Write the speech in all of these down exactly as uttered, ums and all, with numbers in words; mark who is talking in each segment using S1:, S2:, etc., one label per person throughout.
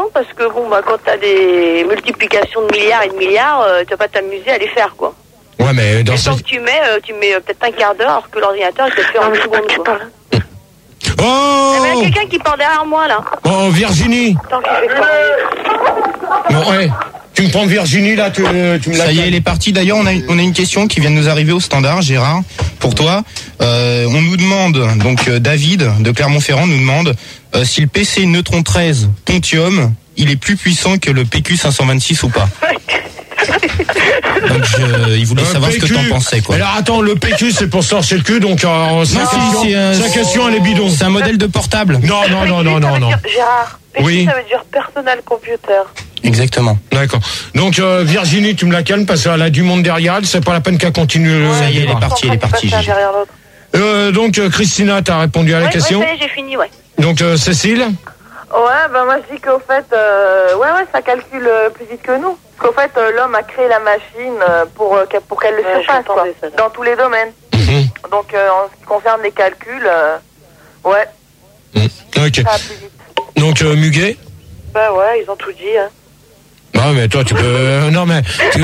S1: parce que bon, bah, quand t'as des multiplications de milliards et de milliards, euh, tu vas pas t'amuser à les faire, quoi.
S2: Ouais, mais dans
S1: ce... que tu mets, euh, tu mets euh, peut-être un quart d'heure, alors que l'ordinateur, il te le fait en une seconde, quoi.
S2: Oh!
S1: Il y a quelqu'un qui parle derrière moi, là.
S2: Oh, Virginie!
S1: Attends, qu'il fait pas.
S2: Non, ouais. Tu me prends Virginie, là, tu, tu me la...
S3: Ça y est, elle est partie. D'ailleurs, on a, on a une question qui vient de nous arriver au standard, Gérard, pour toi. Euh, on nous demande, donc euh, David de Clermont-Ferrand nous demande euh, si le P C Neutron treize Pontium, il est plus puissant que le P Q cinq cent vingt-six ou pas. Donc je, il voulait
S2: euh,
S3: savoir
S2: P Q.
S3: Ce que t'en pensais, quoi.
S2: Alors attends, le P Q c'est pour se torcher le cul, donc euh, sa,
S3: non,
S2: question,
S3: c'est un,
S2: sa question elle est bidon.
S3: C'est un modèle de portable.
S2: Non, non, non, non, non, non.
S1: Gérard, P Q
S2: oui.
S1: Ça veut dire personal computer.
S3: Exactement.
S2: D'accord. Donc euh, Virginie, tu me la calmes parce qu'elle a du monde derrière elle, c'est pas la peine qu'elle continue.
S3: Ouais, ça y est, elle est partie, elle est partie.
S2: Euh, donc euh, Christina, t'as répondu à la
S1: ouais,
S2: question.
S1: Oui, j'ai fini, ouais.
S2: Donc euh, Cécile.
S1: Ouais, ben moi je dis qu'au fait, euh, ouais, ouais, ça calcule plus vite que nous. Parce qu'au fait, euh, l'homme a créé la machine pour, euh, pour qu'elle le ouais, surpasse, quoi, ça, dans tous les domaines. Mm-hmm. Donc euh, en ce qui concerne les calculs, euh, ouais.
S2: Mm. Ok.
S1: Ça va plus vite.
S2: Donc euh, Muguet.
S1: Bah ouais, ils ont tout dit, hein.
S2: Non mais toi tu peux euh, non mais tu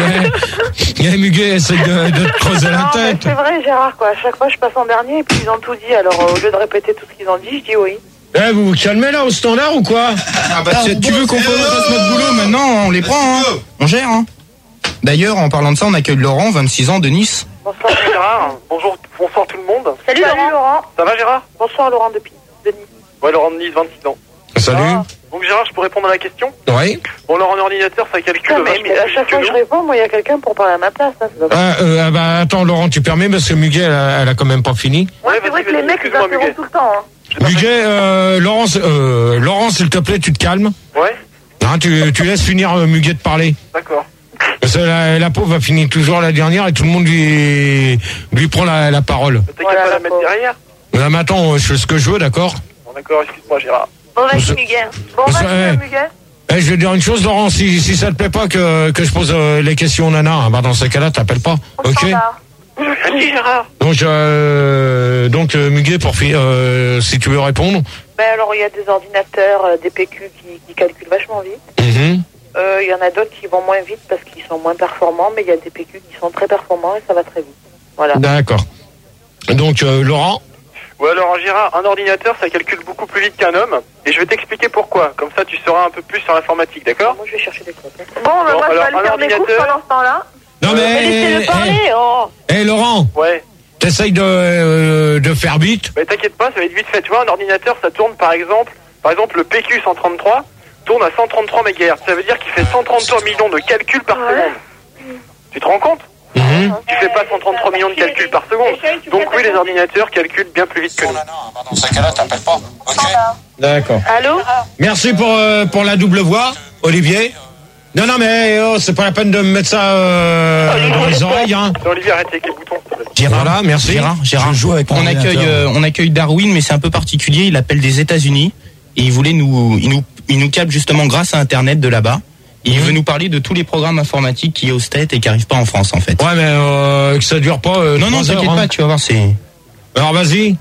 S2: vois Muguet essaie de, de te creuser non, la tête.
S1: C'est vrai Gérard quoi, à chaque fois je passe en dernier et puis ils ont tout dit, alors euh, au lieu de répéter tout ce qu'ils ont dit, je dis oui.
S2: Eh vous vous calmez là au standard ou quoi?
S3: Ah bah ah, tu, tu veux qu'on fasse notre boulot maintenant, on les prend hein. On gère hein. D'ailleurs en parlant de ça on accueille Laurent, vingt-six ans de Nice.
S4: Bonsoir Gérard, bonjour, bonsoir tout le monde.
S1: Salut, Salut Laurent. Laurent.
S4: Ça va Gérard?
S1: Bonsoir Laurent de, de Nice.
S4: Ouais Laurent de Nice, vingt-six ans.
S2: Salut. Ah.
S4: Donc Gérard, je peux répondre à la question?
S2: Oui.
S4: Bon alors en ordinateur ça calcule.
S1: Non, mais, mais à chaque fois que je réponds, moi il y a quelqu'un pour parler à ma place. Hein,
S2: ah, euh, bah attends Laurent, tu permets parce que Muguet elle a, elle a quand même pas fini.
S1: Ouais, c'est vrai que les mecs ils interrompent tout le temps. Hein.
S2: Muguet, euh, Laurence, euh, Laurence, s'il te plaît, tu te calmes.
S4: Ouais.
S2: Hein, tu, tu laisses finir euh, Muguet de parler.
S4: D'accord.
S2: Parce que la, la pauvre va finir toujours la dernière et tout le monde lui, lui prend la, la parole.
S4: T'inquiète voilà, pas la mettre derrière.
S2: Là maintenant, je fais ce que je veux, d'accord?
S4: Bon d'accord, excuse-moi Gérard.
S1: Bon vas-y Muguet. Bon vas-y eh, Muguet.
S2: Eh, je vais te dire une chose, Laurent, si, si ça te plaît pas que, que je pose euh, les questions nana, hein, bah dans ces cas-là, t'appelles pas.
S1: On
S2: ok.
S1: Merci
S4: Gérard.
S2: Donc, euh, donc euh, Muguet, pour euh, si tu veux répondre.
S1: Ben alors il y a des ordinateurs, euh, des P Q qui, qui calculent vachement vite. Il
S2: mm-hmm.
S1: euh, y en a d'autres qui vont moins vite parce qu'ils sont moins performants, mais il y a des P Q qui sont très performants et ça va très vite. Voilà.
S2: D'accord. Donc euh, Laurent.
S4: Ouais alors Gérard, un ordinateur ça calcule beaucoup plus vite qu'un homme et je vais t'expliquer pourquoi, comme ça tu sauras un peu plus sur l'informatique, d'accord?
S1: Moi je vais chercher des copies. Bon, ben bon, moi alors, je vais aller faire des courses pendant ce temps-là.
S2: Non mais...
S1: Euh, laissez-le parler,
S2: hey,
S1: oh
S2: hey, Laurent.
S4: Ouais.
S2: T'essayes de, euh, de faire vite.
S4: Mais t'inquiète pas, ça va être vite fait, tu vois, un ordinateur ça tourne par exemple, par exemple le P Q cent trente-trois tourne à cent trente-trois mégahertz, ça veut dire qu'il fait cent trente-trois millions de calculs par ouais. seconde. Tu te rends compte?
S2: Mmh.
S4: Tu fais pas cent trente-trois millions de calculs par seconde. Donc oui, les ordinateurs calculent bien plus vite que nous.
S2: Dans ce cas-là, t'appelles pas. Ok. D'accord.
S1: Allô?
S2: Merci pour, euh, pour la double voix, Olivier. Non, non, mais oh, c'est pas la peine de me mettre ça euh, dans les oreilles. Hein.
S4: Olivier, arrête avec les boutons.
S3: Gérard,
S2: voilà, merci.
S3: Gérard, Gérard,
S2: je joue avec
S3: on, accueille, euh, on accueille Darwin, mais c'est un peu particulier. Il appelle des États-Unis et il voulait nous, il nous, il nous capte justement grâce à Internet de là-bas. Et il veut nous parler de tous les programmes informatiques qui est au State et qui arrivent pas en France en fait.
S2: Ouais mais euh, que ça dure pas. Euh,
S3: non non t'inquiète
S2: hein.
S3: pas, tu vas voir c'est.
S2: Alors vas-y.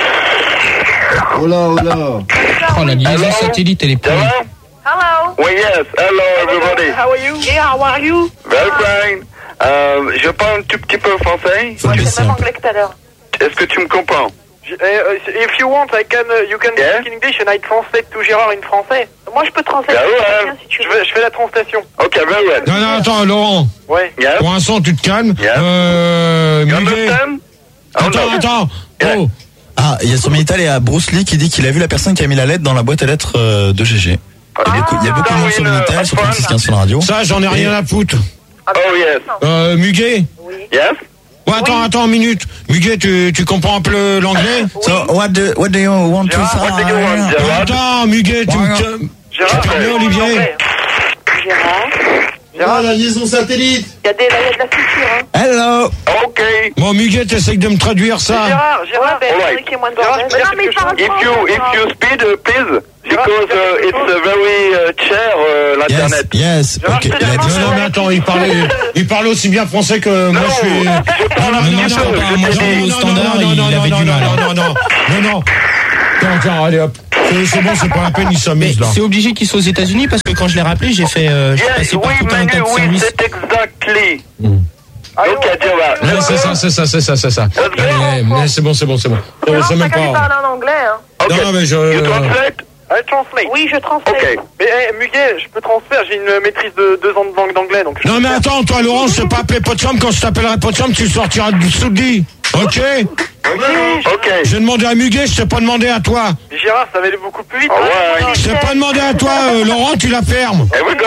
S5: Oh là oh là.
S3: Oh la liaison satellite elle est pourrie.
S1: Hello.
S6: Oui yes. Hello everybody.
S1: How are you? Yeah, how are you?
S6: Very fine. Euh, je parle un tout petit peu français.
S1: Moi je sais même anglais que tout à l'heure.
S6: Est-ce que tu me comprends?
S4: If you want, I can, uh, you can yeah. speak in English and I translate to Gérard in français.
S1: Moi, je peux translater.
S6: Yeah, well.
S1: Si tu
S4: je, fais, je fais la translation.
S6: Ok, very well.
S2: Non, non, attends, Laurent.
S4: Ouais.
S6: Yeah.
S2: Pour l'instant, tu te calmes.
S6: Yeah.
S2: Euh,
S6: you
S2: Muguet.
S6: understand?
S2: Attends, oh, attends. Yeah. Oh.
S5: Ah, il y a sur Minitel, il y a Bruce Lee qui dit qu'il a vu la personne qui a mis la lettre dans la boîte à lettres euh, de G G.
S6: Ah.
S5: Il y a beaucoup, il y a beaucoup de monde sur Minitel, sur trente-six quinze sur la radio.
S2: Ça, j'en ai rien à foutre.
S6: Oh, yes.
S2: Euh, Muguet.
S1: Oui.
S6: Yes.
S2: Ouais, attends,
S1: oui.
S2: attends une minute. Muguet, tu, tu comprends un peu l'anglais?
S5: Oui. So, what do, what do you want to say?
S6: What do you want, Gérard?
S2: Attends, Muguet, tu me...
S4: Gérard,
S2: tu permets, Olivier?
S1: Gérard.
S5: Gérard, la liaison satellite.
S1: Il y a des, il y a de la future, hein.
S5: Hello.
S6: Ok.
S2: Bon, Muguet, t'essaye de me traduire ça.
S4: Gérard, Gérard,
S1: ouais, ben,
S6: right.
S1: qu'il y ait moins de bordel. Non, mais parle
S6: If you, if you speed, uh, please, because uh, it's uh, very uh, cher, uh, l'internet.
S5: Yes, yes. Okay.
S2: Non, non, mais attends, il parle, il parle aussi bien français que moi, je suis...
S3: Non, non, non, je parle pas. Moi, je au standard, il avait du mal.
S2: Non, non, non, non, non, non. Tiens, tiens, allez hop. Euh, c'est bon, c'est pas la peine, il s'amuse là.
S3: C'est obligé qu'il soit aux États-Unis parce que quand je l'ai rappelé, j'ai fait. Euh, j'ai
S6: Yes,
S3: passé par
S6: oui,
S3: tout un
S6: Manu,
S3: tas de
S6: oui,
S3: services.
S6: c'est exactly.
S2: Mm.
S6: Look at your ass.
S2: Ouais, c'est ça, c'est ça, c'est ça, c'est ça. Allez, mais c'est bon, c'est bon, c'est bon. Euh, c'est même
S1: pas.
S2: pas.
S1: parler en anglais, hein.
S6: Okay.
S2: Non, mais je.
S6: You translate?
S4: I translate.
S1: Oui, je transfère.
S6: Ok.
S4: Mais eh, Muguet, je peux transférer, j'ai une maîtrise de deux ans de langue d'anglais, donc je
S2: Non, mais attends, toi, Laurent, je sais pas appeler Potsdam. Quand je t'appellerai Potsdam, tu sortiras du soudi. Ok?
S6: Ok.
S2: J'ai demandé à Muguet, je t'ai pas demandé à toi.
S4: Mais Gérard, ça va aller beaucoup plus vite.
S6: All right.
S2: Je t'ai pas demandé à toi, euh, Laurent, tu la fermes.
S6: Here we go.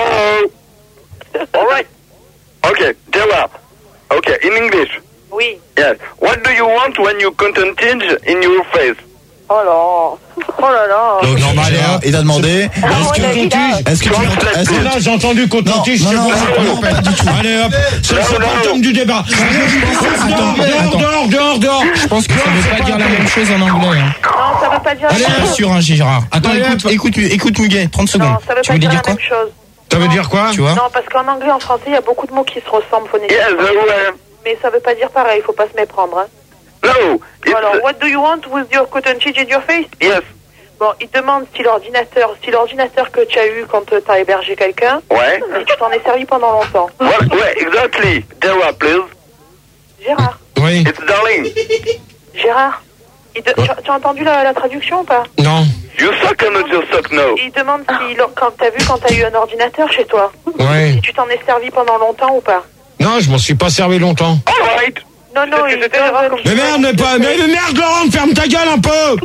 S4: All right.
S6: Okay, Gerard. Okay, in English.
S1: Oui.
S6: Yes. What do you want when you contentage in your face?
S1: Oh là. Oh là là.
S5: Donc,
S2: Normal,
S5: Gérard,
S2: hein.
S5: il t'a demandé.
S2: Est-ce que
S1: on a
S2: ton
S1: dit là.
S2: tige
S5: Est-ce que tu
S6: Translate.
S5: est-ce que-
S2: Là, j'ai entendu qu'on
S5: Non,
S2: tige,
S5: non,
S2: c'est
S5: non,
S2: bon,
S5: non,
S2: c'est pas
S5: non,
S2: la peine.
S5: pas du tout.
S2: Allez, hop, c'est
S6: Non,
S2: c'est
S6: non.
S2: pas le thème du débat.
S3: attends.
S2: Dehors, dehors, dehors, dehors.
S3: Je pense que ça veut pas dire la même chose en anglais. Hein.
S1: Non, ça veut pas dire
S3: Je suis pas sûr, hein, Gérard. Attends,
S2: Allez,
S3: écoute,
S2: hop.
S3: écoute, écoute Muguet, trente secondes.
S1: Non, ça veut
S3: Tu
S1: pas
S3: voulais
S1: dire
S3: dire
S1: la
S3: quoi?
S1: même chose.
S2: Ça veut dire quoi?
S3: Tu vois?
S1: Non, parce qu'en anglais, en français, il y a beaucoup de mots qui se ressemblent
S6: Yes,
S1: phonétiquement.
S6: very well.
S1: Mais ça veut pas dire pareil, faut pas se méprendre. Hein.
S6: No. It's,
S1: Alors, what do you want with your cotton cheese in your face?
S6: yes.
S1: Bon, il demande si l'ordinateur, si l'ordinateur que tu as eu quand euh, t'as hébergé quelqu'un,
S6: Ouais.
S1: si tu t'en es servi pendant longtemps.
S6: What, ouais, exactly. Gerard, please.
S1: Gérard,
S2: Oui.
S6: It's darling.
S1: Gérard, il de- tu, tu as entendu la, la traduction ou pas?
S2: Non.
S6: You suck or not you suck? No.
S1: Il demande si, l'or- quand t'as vu quand t'as eu un ordinateur chez toi,
S2: Oui.
S1: si tu t'en es servi pendant longtemps ou pas?
S2: Non, je m'en suis pas servi longtemps.
S6: All right.
S1: Non, non,
S4: Peut-être
S1: il
S4: que c'était
S1: demande
S4: Gérard
S1: comme
S2: Mais
S1: tu
S2: merde,
S1: veux.
S2: mais pas. Mais mais merde, Laurent, ferme ta gueule un peu.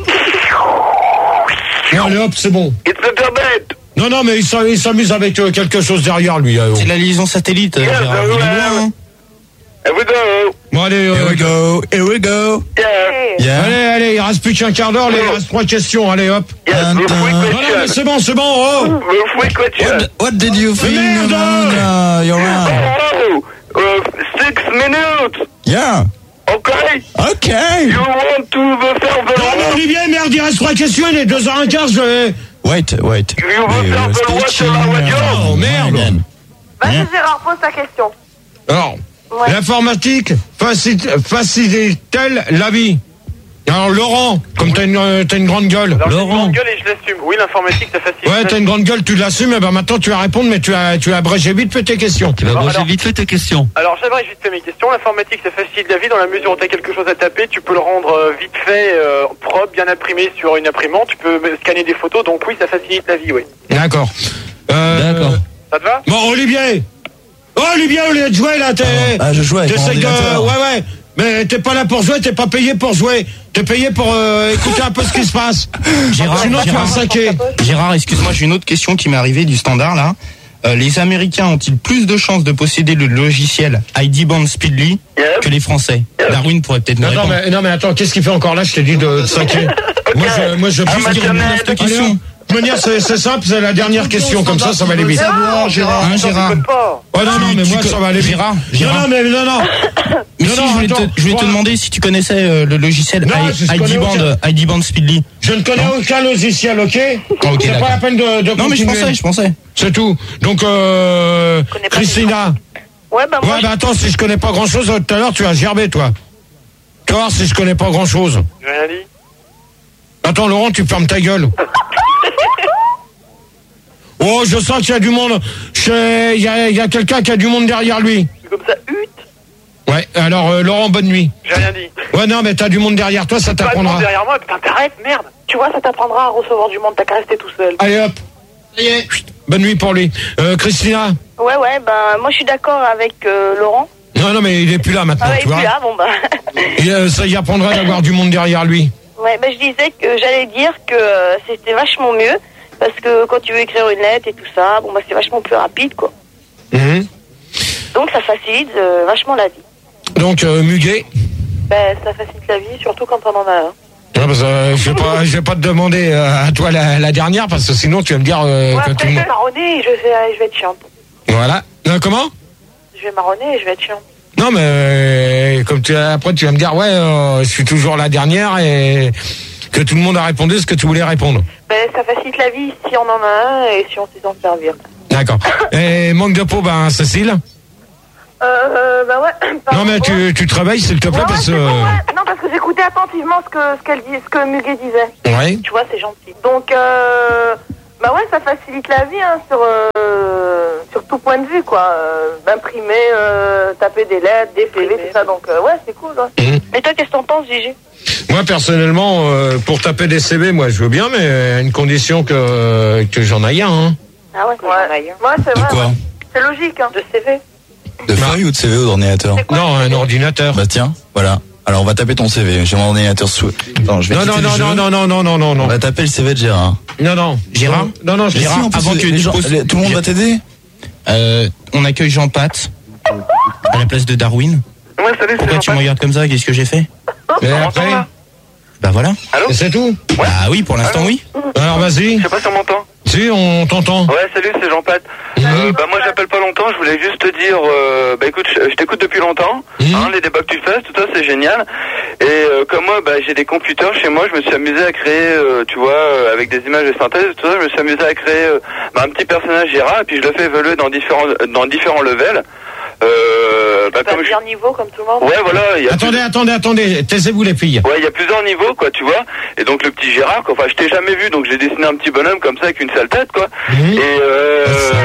S2: Non, allez, hop, c'est bon.
S6: It's the diabetes.
S2: Non, non, mais il s'am- il s'amuse avec euh, quelque chose derrière lui. euh,
S3: C'est la liaison satellite,
S6: Yes,
S3: Gérard.
S6: very
S3: Il est
S6: well.
S3: loin, hein.
S6: Here we go.
S2: Bon, allez,
S5: Here
S2: euh,
S5: we go, here we go.
S6: Yes.
S1: Hey.
S5: Yeah.
S2: allez, allez, il reste plus qu'un quart d'heure, allez, il reste trois questions, allez, hop.
S6: Yes,
S5: Dun,
S6: the
S5: dun.
S6: free
S2: Non, non, mais
S6: question.
S2: c'est bon, c'est bon, oh.
S6: The free question.
S5: What, what did you think
S2: merde.
S5: about uh, your round?
S6: Oh, uh, six minutes.
S5: Yeah.
S6: Okay.
S5: Okay.
S6: You want to the serve the
S2: Non, mais Olivier, merde, il reste trois questions, il est deux heures quinze, je vais...
S5: Wait, wait.
S6: You will
S5: Uh,
S6: serve the watch
S5: stitching,
S6: on our
S5: uh,
S6: job.
S2: Oh, merde.
S5: again.
S1: Vas-y,
S5: Hein?
S1: Gérard, pose ta question.
S2: Alors,
S1: Ouais.
S2: l'informatique facilite- facilite-t-elle la vie? Alors, Laurent, comme t'as une, euh, t'as une grande gueule.
S4: Alors, j'ai une
S2: Laurent.
S4: grande gueule et je l'assume. Oui, l'informatique, ça facilite.
S2: Ouais, t'as une grande gueule, tu l'assumes, et ben maintenant tu vas répondre, mais tu as, tu as abrégé vite fait tes questions.
S5: Tu vas
S4: Alors,
S5: brosser
S4: alors-
S5: vite fait tes questions.
S4: Alors, j'aimerais vite fait mes questions. L'informatique, ça facilite la vie dans la mesure où tu as quelque chose à taper. Tu peux le rendre euh, vite fait, euh, propre, bien imprimé sur une imprimante. Tu peux euh, scanner des photos. Donc, oui, ça facilite la vie, oui.
S2: D'accord. Euh,
S5: D'accord.
S4: Ça te va?
S2: Bon, Olivier. Oh, Olivier, au lieu de jouer, là, t'es...
S5: Ah, je joue avec mon
S2: t'essayes de...
S5: ordinateur.
S2: Ouais, ouais. Mais t'es pas là pour jouer, t'es pas payé pour jouer. T'es payé pour euh, écouter un peu ce qui se passe.
S3: Gérard,
S2: Sinon, tu vas
S3: Gérard,
S2: saquer.
S3: Gérard, excuse-moi, j'ai une autre question qui m'est arrivée du standard là. Euh, les Américains ont-ils plus de chances de posséder le logiciel I D Band Speedly
S6: Yes.
S3: que les Français? Darwin pourrait peut-être nous
S2: Non, non,
S3: répondre.
S2: mais, non, mais attends, qu'est-ce qu'il fait encore là? Je t'ai dit de, de saquer. Moi, je, moi, je
S6: Ah,
S2: plus
S6: ma
S2: dire
S6: semaine
S2: neuf
S6: de
S2: questions.
S3: questions.
S2: De toute manière, c'est c'est simple, c'est la dernière question, comme ça, ça va aller vite.
S3: Hein, Gérard?
S4: Pas.
S2: Ouais, non, non, mais
S3: Tu-
S2: moi,
S3: tu
S2: ça va aller vite.
S3: Gérard,
S2: Non,
S3: Gérard.
S2: non, mais non, non.
S3: Mais
S2: Non,
S3: si,
S2: non,
S3: je voulais,
S2: attends,
S3: te, je voulais te
S2: toi-
S3: demander si tu connaissais euh, le logiciel
S2: Non,
S3: I-
S2: je connais
S3: I D Band,
S2: aucun.
S3: euh, I D Band Speedly.
S2: Je ne connais aucun logiciel, ok?
S3: ok,
S2: C'est
S3: d'accord.
S2: pas la peine de, de
S3: Non, mais je
S2: continuer.
S3: pensais, je pensais.
S2: C'est tout. Donc, euh,
S1: connais pas
S2: Christina.
S1: Ouais, bah moi,
S2: Ouais, bah attends, si je connais pas grand chose, tout à l'heure, tu vas gerber, toi. Tu vas voir si je connais pas grand chose.
S4: J'ai rien dit.
S2: Attends, Laurent, tu fermes ta gueule. Oh, je sens qu'il y a du monde. Je- Il y a, il y a quelqu'un qui a du monde derrière lui.
S1: je- comme ça, hut.
S2: Ouais, alors, euh, Laurent, bonne nuit.
S4: J'ai rien dit.
S2: Ouais, non, mais t'as du monde derrière toi, ça
S4: Pas de monde
S2: t'apprendra.
S4: derrière moi. Putain, t'arrêtes, merde.
S1: Tu vois, ça t'apprendra à recevoir du monde, t'as qu'à rester tout seul.
S2: Allez, hop. Ça y est. Bonne nuit pour lui. Euh, Christina.
S7: Ouais, ouais, ben moi je suis d'accord avec euh, Laurent.
S2: Non, non, mais il est plus là maintenant,
S7: Ah ouais,
S2: tu
S7: il est
S2: vois.
S7: plus là, bon bah.
S2: Et, euh, ça y apprendra d'avoir du monde derrière lui.
S7: Ouais, ben je disais que j'allais dire que euh, c'était vachement mieux parce que quand tu veux écrire une lettre et tout ça, bon bah c'est vachement plus rapide quoi.
S2: Mhm.
S7: Donc ça facilite euh, vachement la vie.
S2: Donc, euh, Muguet.
S1: Ben, ça facilite la vie, surtout quand on en a un.
S2: Ouais, parce que, euh, je vais pas, je vais pas te demander euh, à toi la, la dernière parce que sinon tu vas me dire euh,
S1: Ouais,
S2: que tout
S1: après,
S2: le
S1: je
S2: monde.
S1: vais marronner et je vais, je vais être chiante.
S2: Voilà. Euh, comment?
S1: Je vais marronner et je vais être chiante.
S2: Non, mais euh, comme tu après tu vas me dire ouais, euh, je suis toujours la dernière et que tout le monde a répondu ce que tu voulais répondre.
S1: Ben, ça facilite la vie si on en a un et si on sait s'en servir.
S2: D'accord. Et manque de peau, ben Cécile.
S1: Euh, bah ouais.
S2: Non, mais tu, tu travailles, s'il te plaît,
S1: ouais,
S2: parce
S1: que...
S2: que...
S1: Bon, ouais. Non, parce que j'écoutais attentivement ce que, ce qu'elle dit, ce que Muguet disait.
S2: Ouais.
S7: Tu vois, c'est gentil.
S1: Donc, euh... bah ouais, ça facilite la vie, hein, sur, euh... sur tout point de vue, quoi. Euh, d'imprimer, euh, taper des lettres, des P V, tout ça. Donc, euh, ouais, c'est cool, ouais.
S2: Mmh.
S7: Mais toi, qu'est-ce que t'en penses, Gigi?
S2: Moi, personnellement, euh, pour taper des C V, moi, je veux bien, mais à une condition que, que j'en aille un, hein.
S7: Ah ouais, que
S1: ouais.
S7: j'en aille un.
S1: Ouais, c'est
S5: De
S1: vrai.
S5: quoi
S1: Ouais. C'est logique, hein.
S7: De C V.
S5: De feuille ou de C V ou d'ordinateur?
S2: Non, un ordinateur.
S5: Bah tiens, voilà. Alors on va taper ton C V. J'ai mon ordinateur sous. Attends, je vais
S2: Non, non,
S5: quitter
S2: non,
S5: le jeu.
S2: non, non, non, non, non, non, non.
S5: On va taper le C V de Gérard.
S2: Non, non.
S3: Gérard
S2: Non, non,
S3: Gérard,
S2: Gérard.
S5: Si, en plus,
S3: avant
S5: les-
S3: que
S5: les
S3: tu
S5: gens-
S3: poses-
S5: les- tout le monde va t'aider.
S3: Euh, on accueille Jean Pat à la place de Darwin.
S4: Ouais, salut, c'est
S3: Pourquoi tu me
S4: Jean-Paul.
S3: regardes comme ça? Qu'est-ce que j'ai fait?
S2: Mais
S4: On
S2: après,
S4: m'entend, là
S3: Bah voilà.
S4: Allô?
S2: et c'est tout.
S3: Bah oui, pour l'instant
S4: Allô
S3: oui.
S2: Alors, vas-y.
S4: Je sais pas si on m'entend.
S2: Si, on t'entend.
S4: Ouais, salut, c'est Jean-Pat. Euh, bah moi j'appelle pas longtemps, je voulais juste te dire, euh, bah écoute, je, je t'écoute depuis longtemps,
S2: Mhm.
S4: hein, les débats que tu fais, tout ça c'est génial. Et euh, comme moi, bah j'ai des computers chez moi, je me suis amusé à créer, euh, tu vois, euh, avec des images de synthèse, tout ça, je me suis amusé à créer euh, bah, un petit personnage Gérard, et puis je le fais évoluer dans différents dans différents levels. Euh, bah
S7: T'as
S4: comme je...
S7: plusieurs niveaux, comme tout le monde.
S4: Ouais, voilà, il y a
S2: Attendez, attendez, attendez. Taisez-vous, les filles.
S4: Ouais, il y a plusieurs niveaux, quoi, tu vois. Et donc le petit Gérard, quoi, enfin, je t'ai jamais vu, donc j'ai dessiné un petit bonhomme comme ça avec une sale tête, quoi.
S2: Mhm.
S4: Et euh,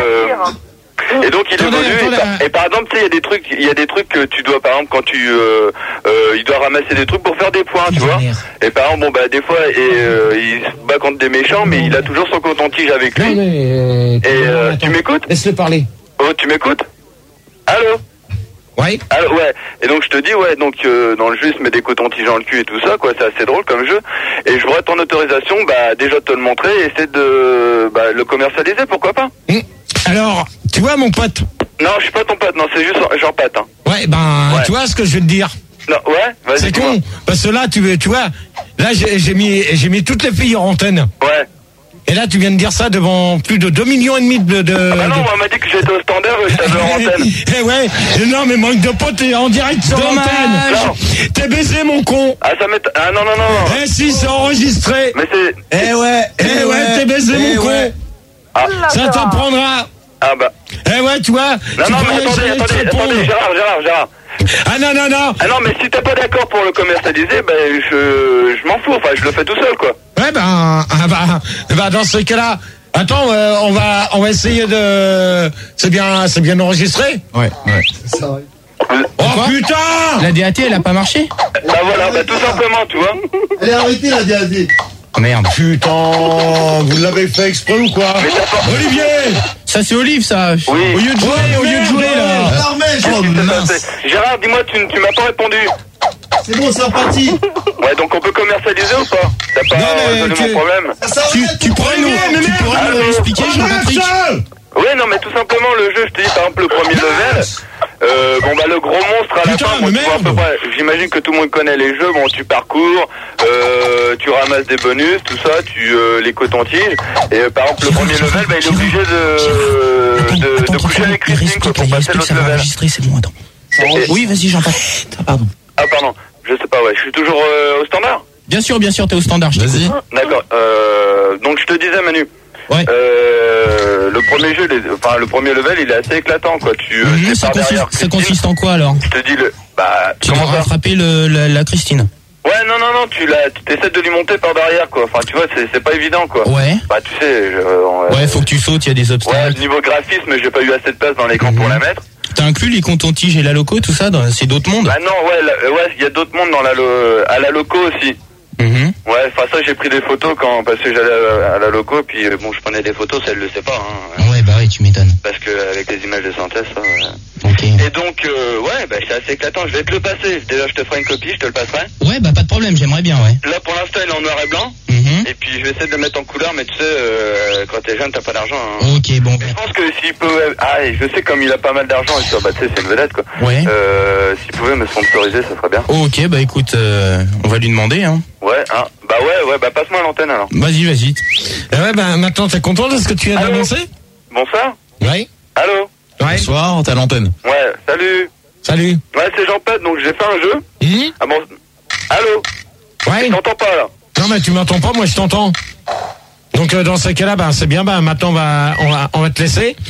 S4: et donc il
S2: Attendez,
S4: évolue.
S2: attendez,
S4: et, par, et par exemple, tu sais, il y a des trucs, il y a des trucs que tu dois, par exemple, quand tu, euh, euh, il doit ramasser des trucs pour faire des points, tu vois. Et par exemple, bon bah des fois, et euh, il se bat contre des méchants, mais il a toujours son coton-tige avec
S2: Non,
S4: lui.
S2: mais... euh,
S4: Et euh,
S2: attends.
S4: tu m'écoutes?
S2: Laisse-le parler.
S4: Oh, tu m'écoutes? Allô?
S2: Ouais.
S4: Alors, ouais, et donc je te dis, ouais, donc euh, dans le jeu, il se met des cotons-tiges dans le cul et tout ça, quoi, c'est assez drôle comme jeu. Et je voudrais ton autorisation, bah déjà de te le montrer et essayer de bah, le commercialiser, pourquoi pas?
S2: Hum. Alors, tu vois, mon pote.
S4: Non, je suis pas ton pote, non, c'est juste Jean-Pat. Hein.
S2: Ouais, ben,
S4: Ouais.
S2: tu vois ce que je veux te dire.
S4: Non, ouais, vas-y.
S2: C'est
S4: dis-moi.
S2: con. Parce que là, tu, tu vois, là, j'ai j'ai mis, j'ai mis toutes les filles en antenne.
S4: Ouais.
S2: Et là, tu viens de dire ça devant plus de deux millions et demi de... de
S4: Ah bah non,
S2: de-
S4: on m'a dit que j'étais au standard, je t'avais en antenne.
S2: Eh ouais, non mais manque de potes, t'es en direct sur
S3: Dommage.
S2: l'antenne.
S4: Non.
S2: T'es baisé mon con.
S4: Ah, ça m'est... Ah non, non, non, non.
S2: Eh si, c'est enregistré.
S4: Mais c'est...
S5: Eh ouais.
S2: Eh ouais, t'es baisé
S5: Eh
S2: mon con.
S5: ouais.
S4: Ah,
S2: Ça t'apprendra.
S4: ah bah...
S2: Eh ouais, tu vois.
S4: Non,
S2: tu
S4: non, mais
S2: croyais que
S4: attendez,
S2: j'allais te
S4: attendez,
S2: répondre.
S4: attendez, Gérard, Gérard, Gérard.
S2: Ah non, non, non.
S4: Ah non, mais si t'es pas d'accord pour le commercialiser, ben je, je m'en fous, enfin je le fais tout seul, quoi.
S2: Ouais, ben, ah, bah, bah, dans ce cas-là, attends, euh, on va, on va essayer de, c'est bien, c'est bien enregistré.
S5: Ouais, ouais.
S2: Oh putain.
S3: La D A T, elle a pas marché?
S4: Bah voilà, bah tout simplement, tu vois.
S8: Allez, arrêtez la D A D.
S3: Oh merde.
S2: Putain, vous l'avez fait exprès ou quoi?
S4: Mais t'as pas...
S2: Olivier.
S3: Ça c'est Olive ça.
S4: Oui.
S3: Au lieu de jouer,
S2: Oh,
S3: au lieu de
S2: merde.
S3: jouer là.
S8: Alors, mais,
S4: Qu'est-ce qui s'est passé Gérard, dis-moi, tu, tu m'as pas répondu.
S8: c'est bon, c'est reparti.
S4: Ouais, donc on peut commercialiser ou pas? T'as pas
S2: Non, mais
S4: résolu
S2: tu-
S4: mon problème?
S8: Ça s'arrête.
S3: Tu, tu pourrais nous, tu pourrais nous
S4: Allô
S3: expliquer, Jean-Patrick?
S4: Oui, non, mais tout simplement, le jeu, je te dis, par exemple, le premier level, euh, bon, bah, le gros monstre à la
S2: Putain,
S4: fin, bon,
S2: mais
S4: tu vois à peu
S2: merde.
S4: près, j'imagine que tout le monde connaît les jeux, bon, tu parcours, euh, tu ramasses des bonus, tout ça, tu, euh, les cotons-tiges, et euh, par exemple, le premier level, bah, il est obligé de, de, de coucher avec Christine, quoi, pour passer l'autre level.
S3: c'est bon, attends.
S4: Et-
S3: Oui, vas-y, Jean-Patrick. Pardon.
S4: Ah, pardon, je sais pas, ouais, je suis toujours euh, au standard?
S3: Bien sûr, bien sûr, t'es au standard, je
S5: Vas-y.
S3: t'écoute.
S4: D'accord, euh, donc je te disais, Manu.
S3: Ouais.
S4: Euh, le premier jeu, les- enfin le premier level, il est assez éclatant, quoi. Tu, euh,
S3: Mhm,
S4: t'es
S3: ça,
S4: par
S3: consiste,
S4: derrière
S3: ça
S4: Christine.
S3: consiste en quoi alors?
S4: Je te dis le, bah
S3: Tu dois
S4: comment ça?
S3: rattraper le, la, la Christine.
S4: Ouais, non, non, non, tu la, tu essaies de lui monter par derrière, quoi. Enfin, tu vois, c'est, c'est pas évident, quoi.
S3: Ouais.
S4: Bah, tu sais, je, on-
S3: Ouais, faut que tu sautes, il y a des
S4: ouais,
S3: obstacles.
S4: niveau graphisme, j'ai pas eu assez de place dans l'écran pour
S3: Mhm.
S4: la mettre.
S3: T'as inclus les cotons-tiges et la loco, tout ça, dans- c'est d'autres mondes?
S4: Bah non, ouais, là, ouais, il y a d'autres mondes dans la, lo- à la loco aussi.
S3: Mhm.
S4: Ouais, enfin ça, j'ai pris des photos quand, parce que j'allais à, à la loco, puis euh, bon, je prenais des photos, ça elle le sait pas, hein.
S3: Ouais, bah oui, tu m'étonnes.
S4: Parce que avec les images de synthèse, ça. Ouais.
S3: Ok.
S4: Et donc, euh, ouais, bah, c'est assez éclatant. Je vais te le passer. Déjà, je te ferai une copie, je te le passerai.
S3: Ouais, bah pas de problème, j'aimerais bien, ouais.
S4: Là, pour l'instant, il est en noir et blanc.
S3: Mhm.
S4: Et puis, je vais essayer de le mettre en couleur, mais tu sais, euh, quand t'es jeune, t'as pas d'argent. Hein.
S3: Ok, bon.
S4: Je pense que s'il peut... Ah, et je sais, comme il a pas mal d'argent, et ça, bah, tu sais, c'est une vedette, quoi.
S3: Ouais.
S4: Euh, s'il pouvait me sponsoriser, ça serait bien.
S3: Ok, bah écoute, euh, on va lui demander, hein.
S4: Ouais, hein. Bah ouais, ouais, bah passe-moi l'antenne, alors.
S3: Vas-y, vas-y.
S2: Eh ouais, ben maintenant t'es content de ce que tu viens
S4: Allô
S2: d'annoncer?
S4: Bonsoir.
S2: Oui.
S4: Allô
S2: Ouais.
S5: Bonsoir, t'es à l'antenne.
S4: Ouais, salut.
S2: Salut.
S4: Ouais, c'est Jean-Pat, donc j'ai fait un jeu.
S2: Hum
S4: Ah bon... Allô
S2: Ouais.
S4: Je t'entends pas, là.
S2: Non mais tu m'entends pas, moi je t'entends. Donc euh, dans ces cas-là, ben c'est bien, ben maintenant on va, on va, on va te laisser.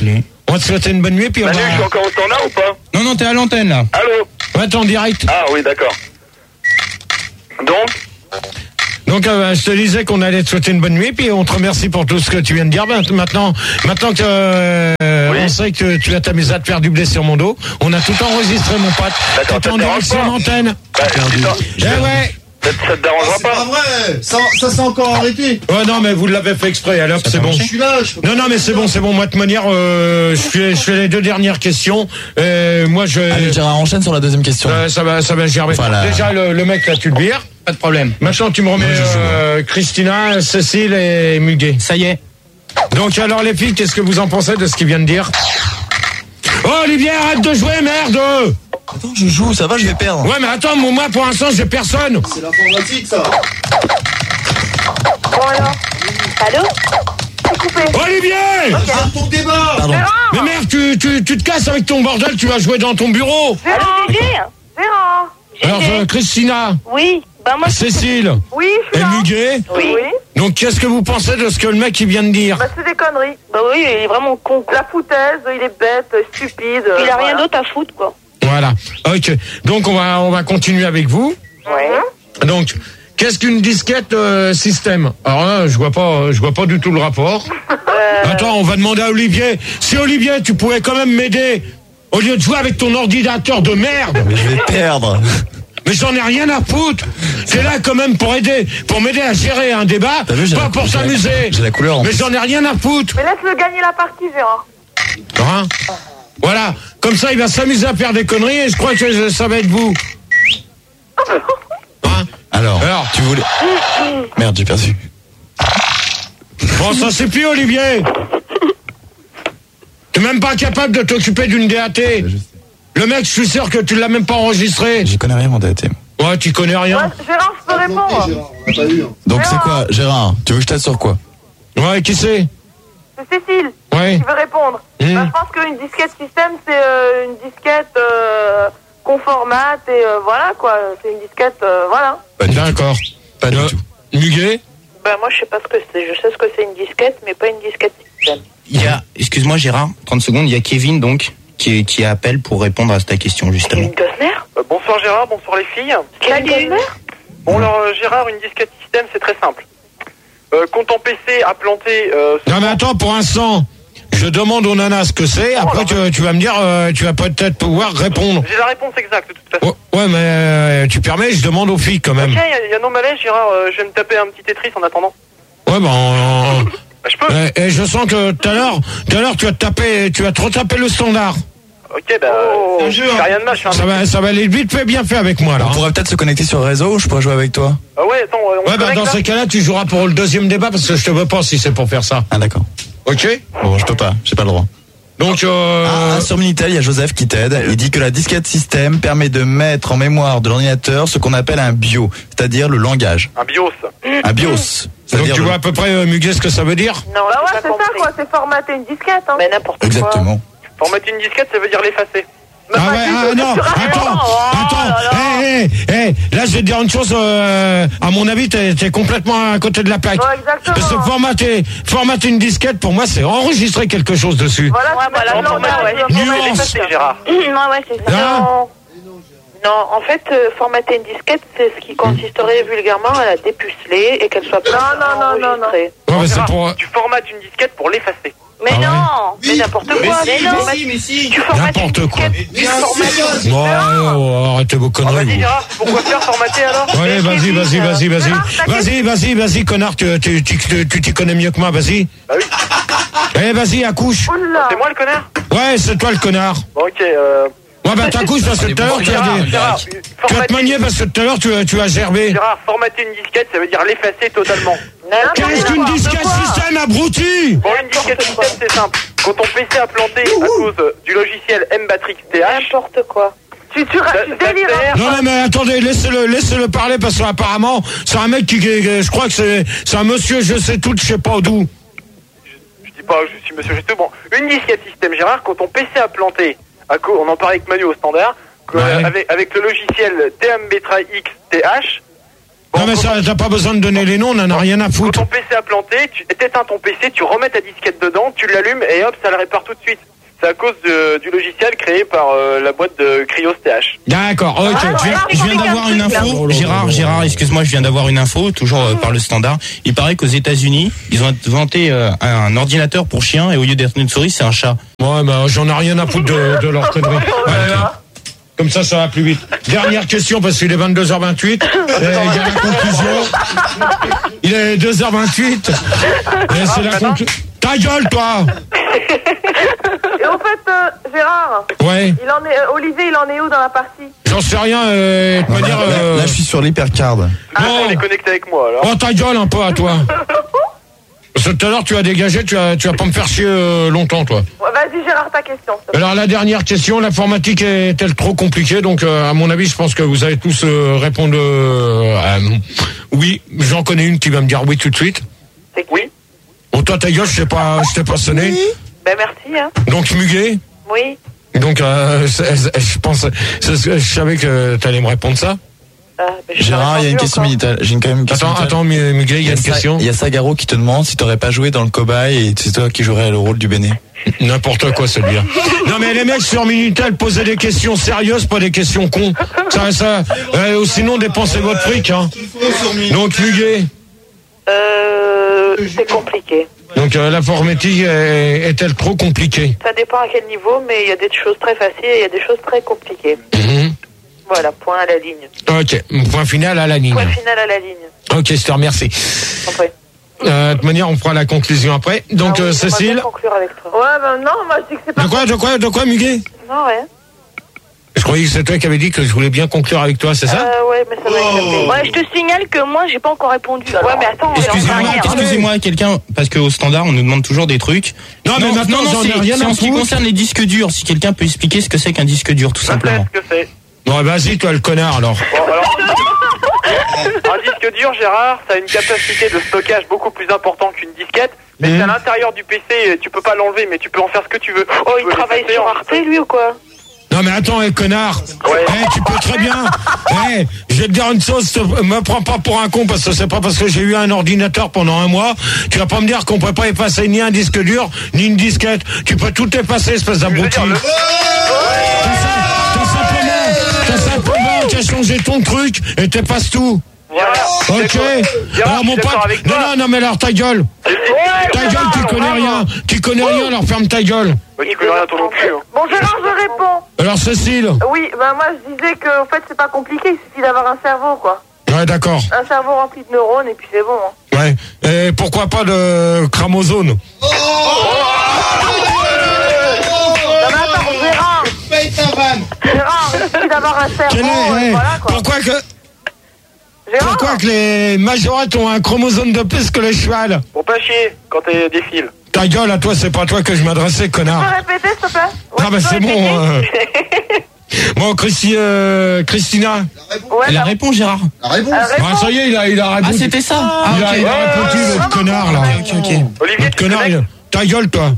S2: On va te souhaiter une bonne nuit, puis on
S6: Manu,
S2: va...
S6: je suis encore au standard ou pas?
S3: Non, non, t'es à l'antenne, là.
S6: Allô?
S2: Ouais, t'es en direct.
S6: Ah oui, d'accord. Donc?
S2: Donc, euh, je te disais qu'on allait te souhaiter une bonne nuit, puis on te remercie pour tout ce que tu viens de dire. Ben, maintenant, maintenant que euh, oui. on sait que tu as t'amusé à te faire du blé sur mon dos, on a tout enregistré, mon pote.
S6: D'accord,
S2: t'es en direct sur l'antenne.
S6: Bah,
S2: eh ouais.
S6: Ça, ça te dérangera
S8: C'est
S6: pas?
S8: pas vrai. Ça, ça s'est encore arrêté.
S2: Ouais, non, mais vous l'avez fait exprès, alors c'est bon.
S8: Je suis là. Je peux
S2: Non, non, mais c'est bon, c'est bon. Moi, de manière, euh, je fais, je fais les deux dernières questions. Euh, moi, je.
S5: Allez, Gérard, enchaîne sur la deuxième question.
S2: Euh, ça va, ça va gerber.
S5: Voilà.
S2: Déjà, le, le mec, là, tu le vires.
S3: Pas de problème.
S2: Maintenant, tu me remets euh, Christina, Cécile et Muguet.
S3: Ça y est.
S2: Donc, alors, les filles, qu'est-ce que vous en pensez de ce qu'il vient de dire? Oh, Olivier, arrête de jouer, merde!
S5: Attends, je joue, ça va, je vais perdre.
S2: Ouais, mais attends, moi, pour l'instant, j'ai personne.
S8: C'est l'informatique, ça.
S7: Voilà. Allô? C'est coupé.
S2: Olivier!
S8: Regarde ton débat.
S5: Pardon.
S2: Mais merde, tu, tu, tu te casses avec ton bordel, tu vas jouer dans ton bureau.
S7: Allô, Gégé? Gérard.
S2: Alors, euh, Christina,
S7: Oui. Bah, moi, je...
S2: Cécile
S7: Oui, je suis
S2: et
S7: là.
S2: Muguet.
S7: Oui. oui.
S2: Donc, qu'est-ce que vous pensez de ce que le mec il vient de dire?
S1: Bah, c'est des conneries.
S7: Bah oui, il est vraiment con.
S1: La foutaise, il est bête, stupide.
S7: Il a
S1: voilà.
S7: rien d'autre à foutre, quoi.
S2: Voilà. Ok. Donc, on va, on va continuer avec vous.
S1: Ouais.
S2: Donc, qu'est-ce qu'une disquette euh, système? Alors là, je vois pas, je vois pas du tout le rapport.
S7: Euh...
S2: Attends, on va demander à Olivier. Si Olivier, tu pouvais quand même m'aider au lieu de jouer avec ton ordinateur de merde.
S5: Mais je vais perdre.
S2: Mais j'en ai rien à foutre. T'es là quand même pour aider, pour m'aider à gérer un débat,
S5: T'as vu, j'ai
S2: pas
S5: la-
S2: pour
S5: j'ai la-
S2: s'amuser.
S5: j'ai la couleur, en
S2: Mais
S5: plus.
S2: j'en ai rien à foutre.
S1: Mais laisse-le gagner la partie, Gérard.
S2: Hein? Voilà. Comme ça, il va s'amuser à faire des conneries et je crois que ça va être vous. Hein?
S5: Alors,
S2: Alors.
S5: tu voulais... Merde, j'ai perdu.
S2: Bon, ça c'est plus, Olivier. T'es même pas capable de t'occuper d'une D A T. Le mec, je suis sûr que tu l'as même pas enregistré.
S5: J'y connais rien, mon D A T.
S2: Ouais, tu connais
S1: Ouais,
S2: rien.
S1: Gérard, je peux répondre.
S8: Gérard, on l'a pas eu. Hein.
S5: Donc c'est
S1: Gérard.
S5: quoi, Gérard? Tu veux que je t'aide sur quoi?
S2: Ouais, qui c'est?
S1: C'est Cécile
S2: Ouais.
S1: qui veut répondre.
S2: Mmh.
S1: Bah, je pense qu'une disquette système, c'est euh, une disquette euh, qu'on formate et euh, voilà quoi. C'est une disquette, euh, voilà.
S2: D'accord.
S5: Pas du
S2: Euh,
S5: tout.
S2: Muguet?
S7: Bah moi, je sais pas ce que c'est. Je sais ce que c'est une disquette, mais pas une disquette système.
S3: Il y a, excuse-moi Gérard, trente secondes, il y a Kevin donc qui, qui appelle pour répondre à ta question justement.
S7: Une Cosner?
S6: Euh, bonsoir Gérard, bonsoir les filles.
S7: Salut.
S6: Bon alors euh, Gérard, une disquette système, c'est très simple. Euh, quand ton P C a planté... Euh,
S2: Non mais attends, pour l'instant, je demande aux nanas ce que c'est. Après, tu, tu vas me dire, euh, tu vas peut-être pouvoir répondre.
S6: J'ai la réponse exacte de toute façon.
S2: Ouais, ouais, mais euh, tu permets, je demande aux filles quand même.
S6: Ok, il y, a- y a nos malaises Gérard, euh, je vais me taper un petit Tetris en attendant.
S2: Ouais, ben... euh,
S6: Bah, je peux.
S2: Et, et je sens que tout à l'heure, tout à l'heure, tu vas te taper, tu vas trop taper le standard.
S6: Ok, bah...
S8: C'est un
S6: euh,
S8: jeu,
S6: je fais
S8: hein.
S6: rien de mal, je suis un...
S2: Ça va, ça va aller vite fait, bien fait avec moi là.
S5: On pourrait peut-être se connecter sur le réseau, je pourrais jouer avec toi.
S6: Ah ouais, attends, on
S2: Ouais,
S6: se
S2: bah
S6: connecte,
S2: dans
S6: là
S2: ces cas-là, tu joueras pour le deuxième débat parce que je te veux pas si c'est pour faire ça.
S5: Ah d'accord.
S2: Ok.
S5: Bon, je peux pas, j'ai pas le droit.
S2: Donc, euh...
S5: Ah, sur Minitel, il y a Joseph qui t'aide. Il dit que la disquette système permet de mettre en mémoire de l'ordinateur ce qu'on appelle un bio, c'est-à-dire le langage.
S6: Un BIOS.
S5: Un BIOS.
S2: donc
S5: C'est-à-dire
S2: tu
S5: le-
S2: vois à peu près, euh, Muguet, ce que ça veut dire?
S7: Non,
S1: Bah ouais,
S7: j'ai
S1: c'est
S7: pas
S1: ça
S7: compris.
S1: quoi, c'est formater une disquette. Hein.
S7: Mais n'importe quoi.
S5: Exactement.
S6: Formater une disquette, ça veut dire l'effacer.
S2: Ah ouais, ah non, attends, attends, hé, hé, hé, là je vais te dire une chose, euh, à mon avis, t'es, t'es complètement à côté de la plaque.
S1: Ouais, exactement.
S2: Parce que formater, formater une disquette, pour moi, c'est enregistrer quelque chose dessus.
S1: Voilà,
S7: Ouais,
S1: tu
S7: voilà,
S1: mets ton
S7: non,
S1: langage,
S7: ouais.
S1: euh,
S6: Non, mais
S2: Nuance.
S6: l'effacer, Gérard.
S7: Non, ouais, c'est ça.
S2: Hein?
S7: Non. Non, en fait, euh, formater une disquette, c'est ce qui consisterait vulgairement à la dépuceler et qu'elle soit pas
S1: Non, non, non, non, non.
S7: enregistrée.
S2: Ouais, mais c'est
S6: Gérard,
S2: pour...
S6: Tu formates une disquette pour l'effacer.
S7: Mais
S2: Ah ouais.
S7: non, mais n'importe quoi.
S8: Mais
S7: Mais
S8: si,
S7: non,
S8: mais si, mais si.
S7: tu formates une
S2: N'importe quoi.
S7: disquette,
S8: Mais
S7: tu
S8: si,
S7: formates
S8: c'est
S2: Ouais, oh, arrêtez vos
S6: Oh,
S2: conneries.
S6: vas-y
S2: vous.
S6: Gérard, pourquoi faire formater alors?
S2: Ouais, vas-y, vas-y, vas-y, vas-y.
S1: Gérard, ta
S2: Vas-y, vas-y, vas-y, connard, tu, tu, tu, tu, tu t'y connais mieux que moi, vas-y.
S6: Bah oui.
S2: Eh, vas-y, accouche.
S1: Oula.
S6: C'est moi le connard?
S2: Ouais, c'est toi le connard.
S6: Bon, ok, euh...
S2: Ouais, bah t'accouches parce que tout à l'heure, tu as
S6: Gérard,
S2: des...
S6: Gérard,
S2: Tu vas te
S6: formater,
S2: manier parce que tout à l'heure, tu, tu as gerbé.
S6: Gérard, formater une disquette, ça veut dire l'effacer totalement.
S2: Qu'est-ce qu'une disquette système, abruti?
S6: Bon, une disquette système, c'est simple. Quand ton P C a planté à cause du logiciel M-Batrix T H,
S7: n'importe quoi.
S1: Tu, tu,
S6: ça-
S1: tu
S6: ça
S1: délires.
S6: sert-
S2: Non, non, mais attendez, laissez-le, laissez-le parler parce qu'apparemment, c'est un mec qui, qui- qui- je crois que c'est, c'est un monsieur, je sais tout, je sais pas d'où.
S6: Je dis pas, je suis monsieur Juste. Bon, une disquette système, Gérard, quand ton P C a planté, à cause, on en parlait avec Manu au standard, que,
S2: Ouais.
S6: euh, avec, avec le logiciel T M B T X T H.
S2: Non, mais ça, t'as pas besoin de donner les noms, on en a rien à
S6: Quand
S2: foutre.
S6: ton P C a planté, tu éteins ton P C, tu remets ta disquette dedans, tu l'allumes et hop, ça le répare tout de suite. c'est à cause de, du logiciel créé par euh, la boîte de Cryos T H.
S2: D'accord, ok.
S3: Ah, je viens, je viens d'avoir une info, Gérard, Gérard, excuse-moi, je viens d'avoir une info, toujours euh, par le standard. Il paraît qu'aux États-Unis, ils ont inventé euh, un ordinateur pour chien et au lieu d'être une souris, c'est un chat.
S2: Ouais, bah j'en ai rien à foutre de, de leur connerie. Ouais, comme ça, ça va plus vite. Dernière question, parce qu'il est vingt-deux heures vingt-huit. Il y a la conclusion. Il est deux heures vingt-huit. Et c'est la conclusion. Ta gueule, toi!
S1: Et au fait, euh, Gérard.
S2: Ouais.
S1: Il en est, euh, Olivier, il en est où dans la partie?
S2: J'en sais rien, euh, de manière, euh...
S5: Là, là, je suis sur l'hypercard.
S6: Ah, on est connecté avec moi, alors.
S2: Oh, ta gueule un peu à toi. Parce que tout à l'heure, tu as dégagé, tu vas, tu vas pas me faire chier euh, longtemps, toi.
S1: Ouais, vas-y, Gérard, ta question.
S2: Alors, la dernière question, l'informatique est-elle trop compliquée? Donc, euh, à mon avis, je pense que vous allez tous euh, répondre euh, à oui. J'en connais une qui va me dire oui tout de suite.
S6: C'est oui.
S2: Bon, toi, ta gueule, je t'ai pas, je t'ai pas sonné.
S7: Oui. Ben, merci, hein.
S2: Donc, Muguet.
S7: Oui.
S2: Donc, euh, je pense, je savais que t'allais me répondre ça.
S7: Ah, ben,
S5: Gérard, il y a une question militaire. J'ai quand même une question.
S2: Attends, attends, Muguet, il y a une question.
S5: Il y a Sagaro qui te demande si t'aurais pas joué dans le cobaye et c'est toi qui jouerais le rôle du Béné.
S2: N'importe quoi, celui-là. Non, mais les mecs sur Minitel posaient des questions sérieuses, pas des questions cons. Ça, ça, euh, sinon, dépensez votre fric, hein. Donc, Muguet.
S7: Euh, c'est compliqué.
S2: Donc, euh, l'informatique est- est-elle trop compliquée?
S7: Ça dépend à quel niveau, mais il y a des choses très faciles et il y a des choses très compliquées.
S2: Mhm.
S7: Voilà, point à la ligne.
S2: Ok, point final à la ligne.
S7: Point final à la ligne.
S2: Ok, je te remercie.
S7: Après.
S2: Euh, de toute manière, on fera la conclusion après. Donc,
S7: Ah oui,
S2: euh,
S7: j'aimerais
S2: Cécile.
S7: bien conclure avec toi.
S1: Ouais, ben non, moi je dis que c'est pas.
S2: De quoi, de quoi, de quoi, Muguet?
S7: Non, ouais.
S2: Je croyais que c'est toi qui avais dit que je voulais bien conclure avec toi, c'est ça?
S7: Euh, ouais, mais ça va être. Ouais, je te signale que moi, j'ai pas encore répondu. Ouais, mais attends,
S3: Excusez-moi,
S7: on va rien.
S3: excusez-moi, quelqu'un, parce qu'au standard, on nous demande toujours des trucs.
S2: Non, mais maintenant,
S3: non,
S2: j'en ai
S3: c'est
S2: rien
S3: c'est
S2: à
S3: en ce qui
S2: foutre.
S3: concerne les disques durs. Si quelqu'un peut expliquer ce que c'est qu'un disque dur, tout simplement.
S6: Qu'est-ce que c'est?
S2: Bon, vas-y, toi, le connard, alors.
S6: Bon, alors, un disque dur, Gérard, ça a une capacité de stockage beaucoup plus importante qu'une disquette. Mais
S2: Mmh.
S6: c'est à l'intérieur du P C, tu peux pas l'enlever, mais tu peux en faire ce que tu veux.
S7: Oh, il travaille sur Arte, lui, ou quoi?
S2: Non, mais attends, eh, connard.
S6: Ouais.
S2: Eh, tu peux très bien. Eh, je vais te dire une chose, te- me prends pas pour un con, parce que c'est pas parce que j'ai eu un ordinateur pendant un mois, tu vas pas me dire qu'on peut pas effacer ni un disque dur, ni une disquette. Tu peux tout effacer, espèce d'abruti.
S6: le-
S2: T'as ça- t'as simplement, t'as simplement qu'à changer ton truc et t'effaces tout.
S6: Voilà.
S2: Ok.
S6: Gérard,
S2: Alors
S6: je
S2: mon
S6: suis
S2: pote,
S6: d'accord avec
S2: non,
S6: toi.
S2: non, non, mais alors ta gueule. Ta gueule, tu connais rien. Tu connais rien, alors ferme ta gueule.
S6: Ouais, tu connais rien toi non plus. hein.
S1: Bon, Gérard, je réponds.
S2: Alors Cécile.
S1: Oui, ben moi je disais que, en fait, c'est pas compliqué, il suffit d'avoir un cerveau, quoi.
S2: Ouais, d'accord.
S1: Un cerveau rempli de neurones, et puis c'est bon. Hein.
S2: Ouais. Et pourquoi pas de chromosome?
S1: Non, mais attends, Gérard.
S8: Paye ta vanne.
S1: Gérard, il suffit d'avoir un cerveau,
S2: Quel est,
S1: et
S2: eh,
S1: voilà, quoi.
S2: pourquoi que,
S1: Gérard.
S2: pourquoi que les majorettes ont un chromosome de plus que les chevals?
S6: Pour pas chier quand t'es des fils.
S2: Ta gueule, à toi, c'est pas à toi que je m'adressais,
S1: Tu peux
S2: connard.
S1: répéter, s'il te plaît? Ouais,
S2: Ah bah
S1: tu peux
S2: c'est bon.
S1: répéter
S2: euh. Bon, Christi, euh, Christina.
S1: Ouais,
S3: La
S1: bah,
S3: réponse, Gérard.
S8: La réponse.
S1: euh, réponds.
S2: Ah, ça y est, il a, il a
S3: Ah,
S2: répondu.
S3: c'était ça. Ah,
S2: il a,
S3: ok.
S2: il a répondu, l'autre connard, là.
S3: Ok, ok.
S6: Olivier,
S2: L'autre
S6: tu
S2: connard,
S6: connais
S2: il- ta gueule, toi.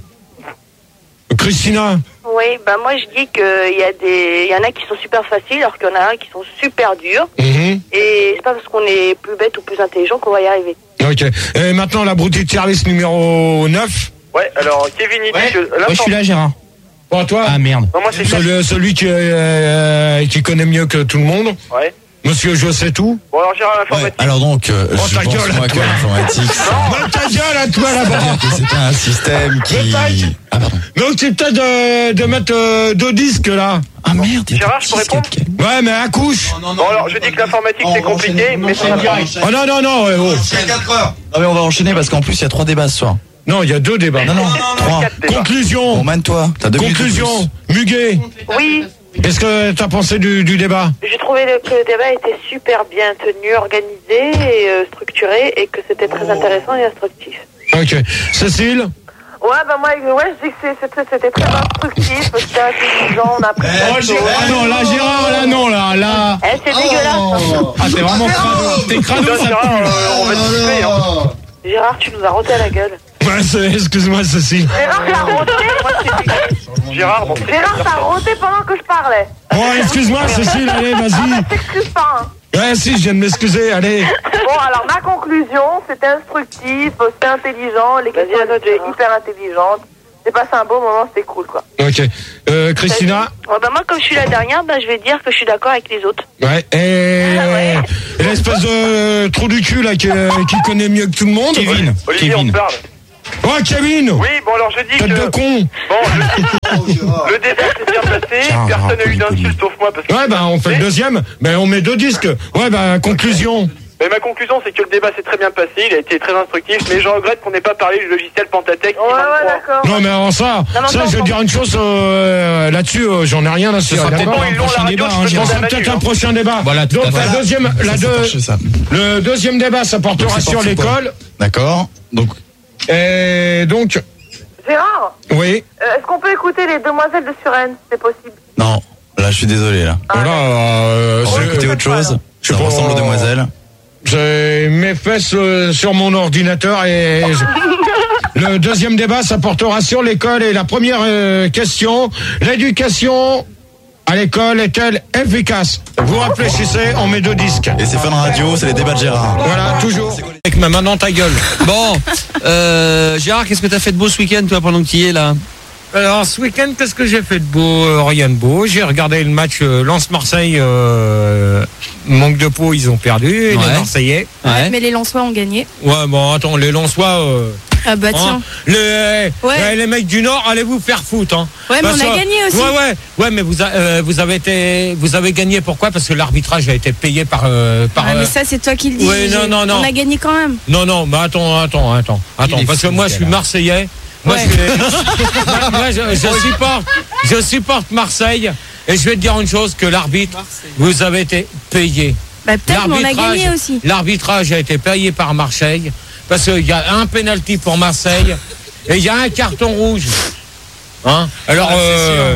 S2: Christina.
S7: Oui, bah moi je dis qu'il y a des, il y en a qui sont super faciles, alors qu'il y en a un qui sont super durs.
S2: Mhm.
S7: Et c'est pas parce qu'on est plus bête ou plus intelligent qu'on va y arriver.
S2: Ok. Et maintenant, l'abruti de service numéro neuf.
S6: Ouais, alors Kevin il dit que
S3: Ouais, je suis là, Gérard.
S2: Bon, toi.
S3: Ah, merde.
S6: Non, moi c'est
S2: Celui, celui qui, euh, qui connaît mieux que tout le monde.
S6: Ouais.
S2: Monsieur, je sais tout.
S6: Bon, alors Gérard,
S5: Ouais,
S6: l'informatique.
S5: alors donc, euh,
S2: Oh,
S5: je
S2: ta
S5: pense
S2: gueule,
S5: moi
S2: à
S5: que
S2: toi.
S5: l'informatique, c'est
S2: Bah, ta gueule à toi là-bas.
S5: que c'est un système qui...
S2: Mais
S5: Ah, pardon.
S2: Donc, c'est peut-être de, de mettre euh, deux disques là.
S5: Ah, merde, il y a
S6: Gérard,
S5: des
S6: je peux
S5: disquettes.
S6: répondre
S2: Ouais, mais accouche.
S8: Non, non,
S6: Bon, alors je dis que l'informatique c'est compliqué, mais c'est direct.
S2: Oh non, non, non. ouais, oh.
S8: C'est quatre heures.
S5: Non, mais on va enchaîner parce qu'en plus, il y a trois débats ce soir.
S2: Non, il y a deux débats.
S5: Non, non, trois.
S6: Quatre débats.
S2: Conclusion.
S5: Bon, mane-toi. T'as deux minutes de
S2: Conclusion. Muguet.
S7: Oui,
S2: Qu'est-ce que t'as pensé du, du débat?
S7: j'ai trouvé le- que le débat était super bien tenu, organisé et euh, structuré, et que c'était très intéressant et instructif.
S2: Ok. Cécile.
S1: Ouais, bah moi, ouais, je dis que c'est- c'était c'était très instructif, c'était intelligent, on a appris plein de choses.
S2: Ah non, là, Gérard, là, non, là, là.
S7: Eh, c'est dégueulasse.
S3: Ah, c'est vraiment crado. T'es crado,
S6: Putain,
S3: ça
S6: Gérard,
S3: pue.
S6: euh, on va te tuer, hein.
S7: Gérard, tu nous as roté à la gueule.
S2: Ouais, c'est- excuse-moi, Cécile.
S1: Gérard, t'as roté, moi, c'est-
S6: Gérard, bon, c'est
S1: Gérard, t'as roté pendant que je parlais.
S2: Bon, excuse-moi, Cécile, allez,
S1: Ah, bah,
S2: vas-y.
S1: t'excuses pas, hein.
S2: Ouais, si, je viens de m'excuser, allez.
S1: Bon, alors, ma conclusion, c'était instructif, c'était intelligent, les questions
S7: Vas-y, à notre
S1: étaient
S7: Gérard.
S1: hyper intelligentes. j'ai passé un beau moment, c'était cool, quoi.
S2: Ok. Euh, Christina?
S7: Ouais, bah moi, comme je suis la dernière, bah je vais dire que je suis d'accord avec les autres.
S2: Ouais. Et
S7: Ah ouais.
S2: l'espèce de euh, trou du cul là qui, euh, qui connaît mieux que tout le monde.
S3: Kevin.
S6: Olivier, on
S3: Kevin.
S6: te parle.
S2: Oh Kevin.
S6: Oui, bon alors je dis
S2: Tête
S6: que...
S2: de con.
S6: Bon, le, le débat s'est bien passé,
S3: Gérard,
S6: personne n'a eu
S3: Gérard,
S6: d'insulte sauf moi parce que...
S2: Ouais bah on fait le deuxième. Ben on met deux disques. Ouais bah conclusion.
S6: Mais ma conclusion, c'est que le débat s'est très bien passé, il a été très instructif, mais je regrette qu'on n'ait pas parlé du logiciel Pentatech.
S1: Ouais, ouais, d'accord.
S2: Non mais alors ça,
S1: Non, non,
S2: ça
S1: non,
S2: je vais
S1: non.
S2: dire une chose euh, là-dessus, euh, j'en ai rien à
S3: Ce
S2: cirer.
S3: sera peut-être
S2: d'accord
S3: pas un
S6: ils l'ont,
S3: prochain
S6: la radio,
S3: débat,
S6: je
S3: hein,
S6: peux
S2: Ce
S3: Gérard.
S2: sera
S6: demander
S2: peut-être
S6: hein.
S2: un prochain débat.
S3: Voilà, tout
S2: Donc
S3: à fait.
S2: la deuxième, la
S3: C'est
S2: deux,
S3: torché, ça.
S2: le deuxième débat, ça portera
S3: C'est
S2: sur
S3: porté quoi
S2: l'école.
S3: D'accord. Donc,
S2: Et donc,
S1: Gérard,
S2: oui.
S1: euh, est-ce qu'on peut écouter les demoiselles de Suresnes, si c'est possible?
S5: Non, là je suis désolé là.
S2: Voilà. Euh,
S5: On va
S2: c'est-
S5: écouter autre chose.
S2: Je
S5: Ça
S2: sais pas.
S5: ressemble aux demoiselles.
S2: J'ai mes fesses euh, sur mon ordinateur et je- le deuxième débat, ça portera sur l'école. Et la première euh, question, l'éducation à l'école est-elle efficace? Vous réfléchissez, on met deux disques.
S5: Et c'est Fun Radio, c'est les débats de Gérard.
S2: Voilà, toujours. Avec ma main dans ta gueule.
S9: Bon, euh, Gérard, qu'est-ce que t'as fait de beau ce week-end, toi, pendant que tu y es là?
S2: Alors, ce week-end, qu'est-ce que j'ai fait de beau? euh, Rien de beau. J'ai regardé le match euh, Lens-Marseille. Euh, manque de peau, ils ont perdu. Et
S9: Ouais.
S2: les Marseillais.
S9: Ouais.
S10: Mais les Lensois ont gagné.
S2: Ouais, bon, attends, les Lensois. Euh,
S10: Ah bah tiens.
S2: hein, les,
S10: Ouais.
S2: les mecs du Nord, allez vous faire foutre. Hein.
S10: Ouais, mais
S2: Parce
S10: on a
S2: que-
S10: gagné aussi.
S2: Ouais, ouais, ouais, mais vous, a- euh, vous avez été, vous avez gagné. Pourquoi? Parce que l'arbitrage a été payé par, euh, par.
S10: Ouais,
S2: euh,
S10: mais ça, c'est toi qui le dis.
S2: ouais, non,
S10: J'ai-
S2: non, non.
S10: On a gagné quand même.
S2: Non, non, mais attends, attends, attends, attends,
S9: Il est
S2: parce que
S9: fou,
S2: moi,
S9: ce
S2: je suis
S9: gars-là.
S2: Marseillais. Moi,
S10: Ouais.
S2: je, moi, moi, je, je supporte, je supporte Marseille. Et je vais te dire une chose, que l'arbitre, vous avez été payé.
S10: Bah peut-être, mais on a
S2: L'arbitrage-
S10: gagné aussi.
S2: L'arbitrage a été payé par Marseille parce qu'il y a un penalty pour Marseille et il y a un carton rouge. Hein? Alors, euh,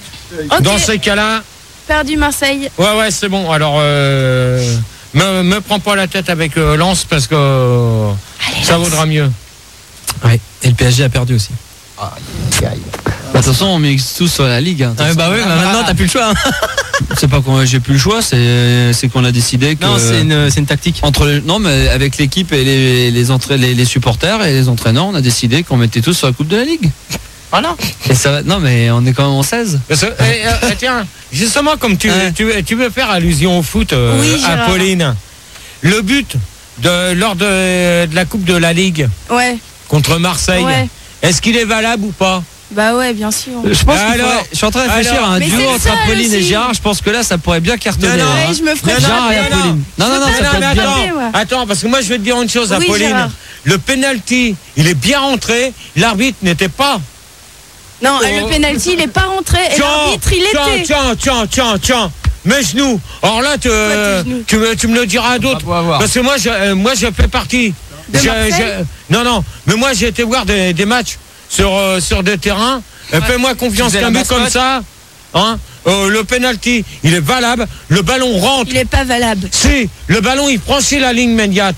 S10: Ok,
S2: dans ces cas-là,
S10: perdu Marseille.
S2: ouais, ouais, c'est bon. Alors, euh, me, me prends pas la tête avec euh, Lens parce que euh, ça vaudra mieux.
S9: Ouais. Et le P S G a perdu aussi. Bah, de toute façon, on mixe tous sur la Ligue. Hein.
S11: Ah, bah oui, bah maintenant t'as plus le choix. Hein.
S9: C'est pas qu'on j'ai plus le choix, c'est c'est qu'on a décidé que
S11: Non, c'est une, c'est une tactique.
S9: entre les- non mais avec l'équipe et les les, entra- les les supporters et les entraîneurs, on a décidé qu'on mettait tous sur la Coupe de la Ligue. Voilà. Et ça va- non mais on est quand même en seize.
S2: Parce que, eh, eh, tiens, justement, comme tu,
S9: Ouais.
S2: tu, tu veux faire allusion au foot, euh,
S10: Oui,
S2: à
S10: Gérard.
S2: Pauline, le but de, lors de, de la Coupe de la Ligue
S10: Ouais,
S2: contre Marseille,
S10: Ouais.
S2: est-ce qu'il est valable ou pas?
S10: bah ouais, bien sûr.
S9: Je pense qu'il
S2: Alors,
S9: faudrait- je suis en train de réfléchir
S2: alors,
S9: à un
S10: Mais
S9: duo
S10: c'est le
S9: entre
S10: seul
S9: Apolline et
S10: aussi.
S9: Gérard, je pense que là ça pourrait bien cartonner.
S2: Non, non,
S9: hein.
S10: Ouais, je me ferais
S2: Non, non,
S9: Gérard et
S2: non, non.
S9: Apolline. Non non non,
S10: pas
S9: ça
S2: Non,
S9: peut
S2: mais
S9: être bien.
S10: bien. moi.
S2: attends, parce que moi je vais te dire une chose,
S10: Oui,
S2: Apolline.
S10: Gérard.
S2: Le penalty, il est bien rentré, l'arbitre n'était pas.
S10: Non,
S2: Oh.
S10: le penalty, il est pas rentré. Et
S2: Tiens,
S10: l'arbitre, il
S2: tiens,
S10: était.
S2: tiens, tiens, tiens, tiens, mes genoux. Alors là, tu,
S10: tes genoux
S2: tu, me, tu me le diras à d'autres.
S9: On va voir.
S2: Parce que moi, je, euh, moi, je fais partie.
S10: De
S2: Je-
S10: Marseille
S2: je- non, non, mais moi, j'ai été voir des, des matchs sur, euh, sur des terrains. Euh, Fais-moi confiance
S11: Tu faisais
S2: qu'un
S11: la
S2: but comme
S11: mascotte
S2: ça, hein, euh, le penalty, il est valable. Le ballon rentre.
S10: Il est pas valable.
S2: Si, le ballon, il franchit la ligne médiate.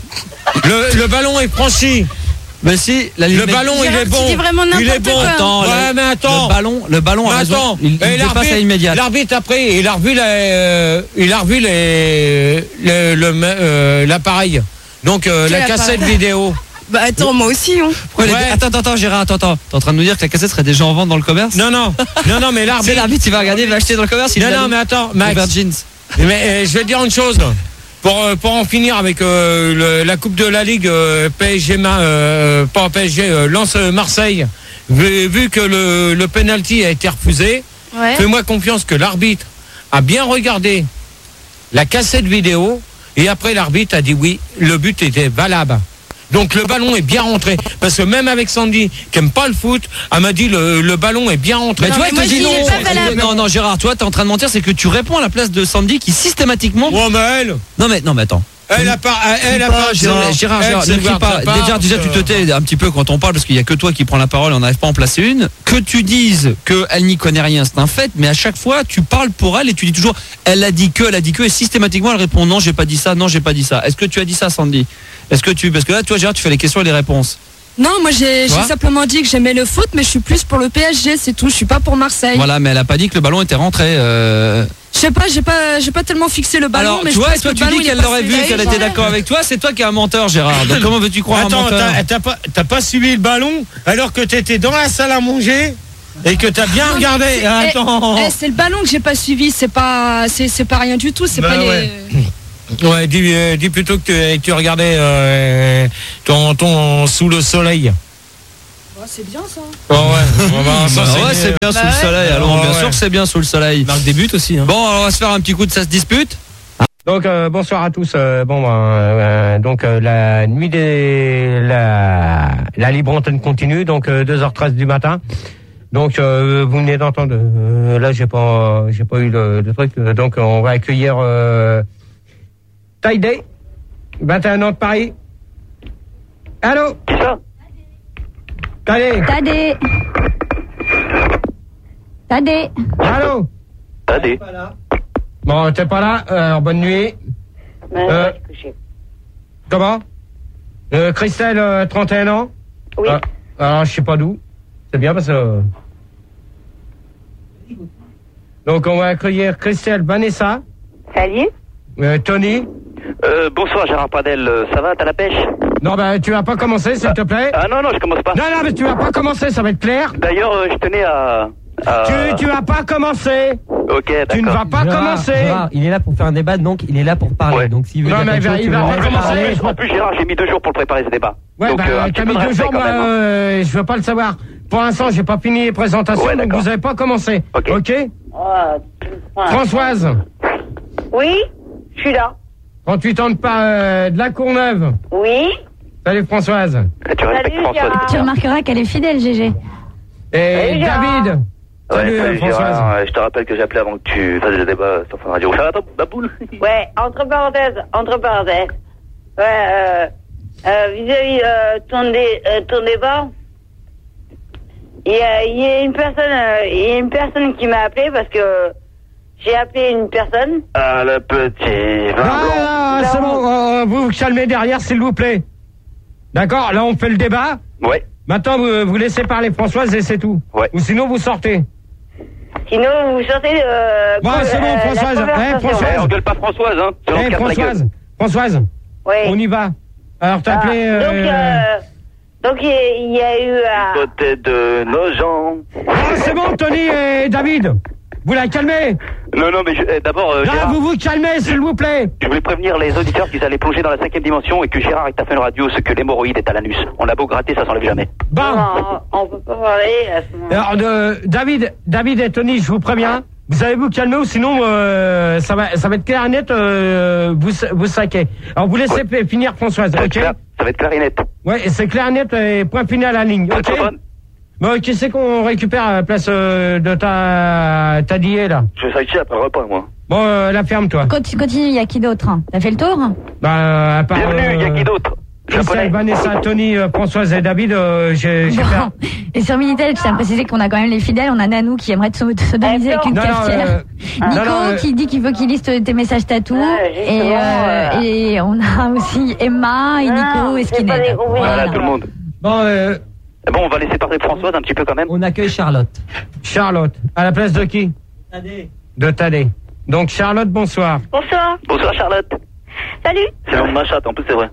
S2: Le, le ballon est franchi.
S9: Mais si la ligne
S2: Le ballon, il
S10: Gérard,
S2: est
S10: tu
S2: bon.
S10: dis vraiment
S2: Il est
S10: n'importe
S2: bon.
S10: quoi.
S9: Attends,
S2: Ouais,
S9: le-
S2: mais attends.
S9: Le ballon, le ballon a
S2: Mais
S9: raison.
S2: attends,
S9: Il, il
S2: et
S9: dépasse
S2: l'arbitre-
S9: la ligne médiate.
S2: L'arbitre après, il a revu la, euh, il a revu les, le- le- euh, l'appareil. Donc euh,
S10: Quel
S2: la cassette
S10: appareil
S2: vidéo.
S10: Bah attends, moi aussi. Hein.
S9: Pourquoi les-
S2: Ouais.
S9: Attends, attends, attends, Gérard, attends, attends. T'es en train de nous dire que la cassette serait déjà en vente dans le commerce?
S2: Non, non, non, non, mais
S9: C'est
S2: l'arbitre.
S9: l'arbitre, il va regarder, il va acheter dans le commerce. Il
S2: Non,
S9: l'a
S2: non,
S9: mis.
S2: mais attends, Max.
S9: Robert Jeans.
S2: Mais euh, je vais te dire une chose. Pour, euh, pour en finir avec euh, le- la Coupe de la Ligue, euh, P S G, ma- euh, pas P S G, euh, Lens Marseille, vu, vu que le, le penalty a été refusé,
S10: Ouais.
S2: fais-moi confiance que l'arbitre a bien regardé la cassette vidéo et après l'arbitre a dit oui, le but était valable. Donc le ballon est bien rentré. Parce que même avec Sandy, qui aime pas le foot, elle m'a dit le, le ballon est bien rentré.
S9: Mais
S10: Non,
S9: toi,
S10: mais
S9: il
S10: moi,
S9: te
S10: je
S9: dit
S10: dis, il est
S9: non.
S10: pas valable.
S9: Non, non, Gérard, toi, t'es en train de mentir, c'est que tu réponds à la place de Sandy qui systématiquement.
S2: Ouais, mais elle,
S9: Non, mais, non, mais attends.
S2: elle a pas, elle a
S9: Non,
S2: pas,
S9: Gérard, Gérard,
S2: elle,
S9: Gérard,
S2: c'est
S9: ne crie
S2: ouvert
S9: pas.
S2: sa part,
S9: Déjà, déjà, tu te
S2: euh,
S9: tais un petit peu quand on parle parce qu'il y a que toi qui prends la parole et on n'arrive pas à en placer une. Que tu dises qu'elle n'y connaît rien, c'est un fait, mais à chaque fois, tu parles pour elle et tu dis toujours, elle a dit que, elle a dit que, et systématiquement, elle répond non, j'ai pas dit ça, non, j'ai pas dit ça. Est-ce que tu as dit ça, Sandy? Est-ce que tu, parce que là, toi, Gérard, tu fais les questions et les réponses.
S10: Non, moi j'ai j'ai
S9: Quoi
S10: simplement dit que j'aimais le foot, mais je suis plus pour le P S G, c'est tout. Je suis pas pour Marseille.
S9: Voilà, mais elle a pas dit que le ballon était rentré. Euh...
S10: Je sais pas, j'ai pas, j'ai pas tellement fixé le ballon.
S9: Alors,
S10: mais
S9: tu
S10: je
S9: vois,
S10: pense
S9: toi
S10: que
S9: tu
S10: le ballon,
S9: dis
S10: il est
S9: qu'elle l'aurait
S10: passé.
S9: vu, qu'elle était d'accord avec toi. C'est toi qui es un menteur, Gérard. Donc comment veux-tu croire
S2: Attends,
S9: un menteur
S2: t'as, t'as pas, t'as pas suivi le ballon alors que t'étais dans la salle à manger et que t'as bien regardé.
S10: C'est-
S2: Attends.
S10: eh, eh, c'est le ballon que j'ai pas suivi, c'est pas, c'est, c'est pas rien du tout, c'est
S2: Bah
S10: pas les.
S2: ouais. Ouais, dis, euh, dis plutôt que tu, tu regardais euh, ton, ton sous le soleil.
S10: Oh, c'est bien ça.
S2: Oh ouais, bon, bah, ça,
S9: Bah
S2: c'est,
S9: ouais, c'est bien
S10: Bah
S9: sous le
S10: ouais.
S9: soleil. Alors,
S2: Ouais,
S9: bien
S2: ouais.
S9: sûr que c'est bien sous le soleil.
S11: Marque des buts aussi. Hein.
S9: Bon, alors on va se faire un petit coup de ça se dispute.
S2: Donc euh, bonsoir à tous. Euh, bon, ben, euh, donc euh, la nuit des la la libre antenne continue. Donc euh, deux heures treize du matin. Donc euh, vous venez d'entendre. Euh, là, j'ai pas j'ai pas eu le, le truc. Euh, Donc on va accueillir euh, Taïdé, vingt et un ans de Paris. Allô.
S4: Qui ça?
S2: Taïdé.
S12: Tadé. Tadé.
S2: Allô.
S4: Allez.
S2: Bon, t'es pas là. Alors bonne nuit. Euh, comment? Euh, Christelle, euh, trente et un ans.
S7: Oui.
S2: Ah, alors, je sais pas d'où. C'est bien parce que... Donc, on va accueillir Christelle, Vanessa,
S7: Salut.
S2: euh, Tony.
S4: Euh, bonsoir Gérard Pradel, Euh, ça va, t'as la pêche?
S2: Non, bah, tu vas pas commencer, s'il te plaît.
S4: Ah non, non, je commence pas.
S2: Non, non, mais tu vas pas commencer, ça va être clair.
S4: D'ailleurs, euh, je tenais à... à-
S2: Tu, tu vas pas commencer.
S4: Ok, d'accord.
S2: Tu ne vas pas
S11: Gérard,
S2: commencer.
S11: Gérard, il est là pour faire un débat, donc il est là pour parler.
S4: Ouais.
S11: Donc s'il veut
S2: Non,
S11: dire
S2: mais
S11: quelque
S2: il va-
S11: chose,
S2: il
S11: tu
S2: va
S11: veux
S2: pas
S11: laisser
S2: commencer.
S11: parler.
S4: En plus, Gérard, j'ai mis deux jours pour le préparer ce débat.
S2: Ouais,
S4: Donc,
S2: bah,
S4: euh, un petit
S2: t'as
S4: peu
S2: mis
S4: de
S2: deux
S4: respect
S2: jours,
S4: quand
S2: moi,
S4: même, hein.
S2: euh, je veux pas le savoir. Pour l'instant, j'ai pas fini les présentations,
S4: Ouais,
S2: donc
S4: d'accord.
S2: vous avez pas commencé.
S4: Ok.
S2: Ok. Françoise,
S7: Oui, je suis là.
S2: trente-huit ans de, pa- euh, de la Courneuve.
S7: Oui.
S2: Salut Françoise.
S4: Eh, Tu respectes
S7: Salut,
S4: François.
S7: Gérard.
S12: Tu remarqueras qu'elle est fidèle, G G.
S2: Et
S7: Salut, Gérard.
S2: David.
S4: Ouais,
S2: Salut,
S4: salut,
S2: Françoise.
S4: Gérard. Euh, Je te rappelle que j'ai appelé avant que tu fasses le débat sur Fun Radio. Ça va, la boule?
S7: Ouais, entre parenthèses, entre parenthèses. Ouais, euh, euh, vis-à-vis euh, ton, dé, euh, ton débat, il y a, il y a une personne, euh, il y a une personne qui m'a appelé parce que j'ai appelé une personne.
S4: Ah, le petit vin
S2: Ah,
S4: blanc.
S2: ah, c'est bon, euh, vous vous calmez derrière, s'il vous plaît. D'accord, là on fait le débat.
S4: Ouais.
S2: Maintenant, vous, vous laissez parler Françoise et c'est tout.
S4: Ouais.
S2: Ou sinon, vous sortez.
S7: Sinon, vous sortez euh,
S2: Bon,
S7: co-
S2: c'est bon,
S7: euh, la
S2: Françoise.
S7: conversation.
S2: Eh, Françoise.
S4: Eh, on gueule pas Françoise, hein.
S2: Eh,
S4: Sinon, on se casse la
S2: Françoise,
S4: gueule.
S2: Françoise,
S7: Oui.
S2: on y va. Alors, t'as
S7: Ah,
S2: appelé...
S7: donc,
S2: euh,
S7: euh, donc il y a- il y a eu... euh,
S4: Côté de nos gens.
S2: Ah, c'est bon, Tony et David. Vous la calmez.
S4: Non, non, mais je- eh, d'abord, euh,
S2: Là,
S4: Gérard,
S2: vous vous calmez, s'il vous plaît.
S4: je voulais prévenir les auditeurs qu'ils allaient plonger dans la cinquième dimension et que Gérard est à Fun Radio, ce que l'hémorroïde est à l'anus. On a beau gratter, ça s'enlève jamais.
S2: Bon.
S7: non, on peut pas parler à ce moment.
S2: Alors, euh, David, David et Tony, je vous préviens, vous allez vous calmer ou sinon euh, ça va, ça va être clair et net. Euh, vous, vous saquez. Alors, vous laissez
S4: Ouais.
S2: finir Françoise,
S4: Ça va être
S2: ok?
S4: clair- ça va être clarinette.
S2: Ouais, et c'est clair et net et point final à la ligne, ok?
S4: Téléphone.
S2: Bon, qui c'est qu'on récupère à la place euh, de ta ta dié là?
S4: Je sais après le repas, moi.
S2: Bon, euh, la ferme toi.
S12: Conti- Continue, il y a qui d'autre? T'as fait le tour?
S2: Bah, à part.
S4: Bienvenue, il y a
S2: euh,
S4: qui d'autre?
S2: Christelle,
S4: Japonais.
S2: Vanessa, Tony, euh, Françoise et David, euh, j'ai j'ai fait.
S12: Bon. Et sur Minitel, je tiens à préciser qu'on a quand même les fidèles. On a Nanou qui aimerait te so- te sodomiser avec une
S2: Non, non,
S12: cafetière.
S2: euh,
S12: Nico
S2: non, non, euh,
S12: qui dit qu'il veut qu'il liste tes messages tatou.
S7: Ouais,
S12: et,
S7: justement,
S12: euh,
S7: euh,
S12: et on a aussi Emma et
S7: Non,
S12: Nico et
S7: j'ai pas
S12: Skinhead.
S7: des gros
S4: Voilà, tout le monde.
S2: Bon, euh,
S4: Eh Bon, on va laisser parler de Françoise un petit peu quand même.
S11: On accueille Charlotte.
S2: Charlotte, à la place de qui? De Tadé. Donc Charlotte, bonsoir.
S7: Bonsoir.
S4: Bonsoir Charlotte.
S7: Salut.
S4: C'est le nom de ma chatte, en plus c'est vrai.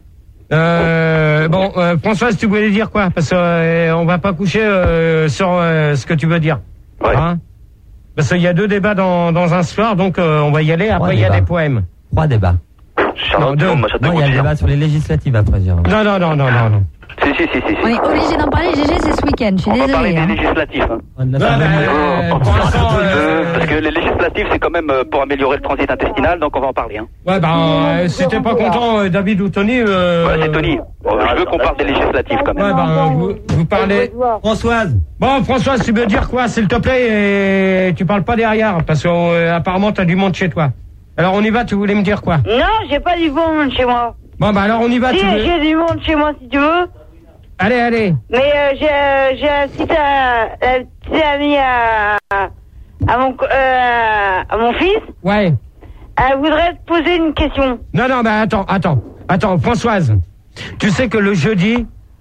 S2: Euh, bon, euh, Françoise, tu voulais dire quoi? Parce que euh, on va pas coucher euh, sur euh, ce que tu veux dire.
S4: Ouais.
S2: Hein? Parce qu'il y a deux débats dans, dans un soir, donc euh, on va y aller. Après, il y a
S11: débats.
S2: des poèmes.
S11: Trois débats.
S4: Charlotte,
S2: Non,
S4: c'est le nom de
S2: deux.
S4: ma chatte de
S11: Non, il y a le
S4: Gauthier.
S11: débat sur les législatives après, Gérard.
S2: Non, non, non, non, non, non.
S4: Si, si, si, si.
S12: On
S4: si.
S12: est obligé d'en parler, G G, c'est ce week-end. Je suis
S4: On va parler
S12: désolée.
S4: des
S12: hein.
S4: législatives. Hein.
S11: On a
S2: Ouais,
S11: pas
S2: bah,
S11: même-
S2: euh, pour l'instant,
S4: Euh,
S2: euh,
S4: Parce que les législatives, c'est quand même euh, pour améliorer le transit intestinal, donc on va en parler. Hein.
S2: ouais, bah, euh, si t'es pas content, euh, David ou Tony. Euh,
S4: Ouais, c'est Tony. Bon, je veux qu'on parle des législatives quand même.
S2: Ouais, bah, vous, vous parlez.
S11: Françoise.
S2: Bon, Françoise, tu veux dire quoi, s'il te plaît, et tu parles pas derrière, parce que euh, apparemment t'as du monde chez toi. Alors on y va, tu voulais me dire quoi?
S7: Non, j'ai pas du bon monde chez moi.
S2: Bon, bah alors on y va,
S7: Si,
S2: tu veux.
S7: j'ai du monde chez moi si tu veux.
S2: Allez, allez.
S7: Mais euh, j'ai euh, j'ai un petit, euh, un petit ami à, à, mon, co- euh, à mon fils.
S2: Ouais.
S7: Elle voudrait te poser une question.
S2: Non, non, bah attends, attends, attends, Françoise. Tu sais que le jeudi,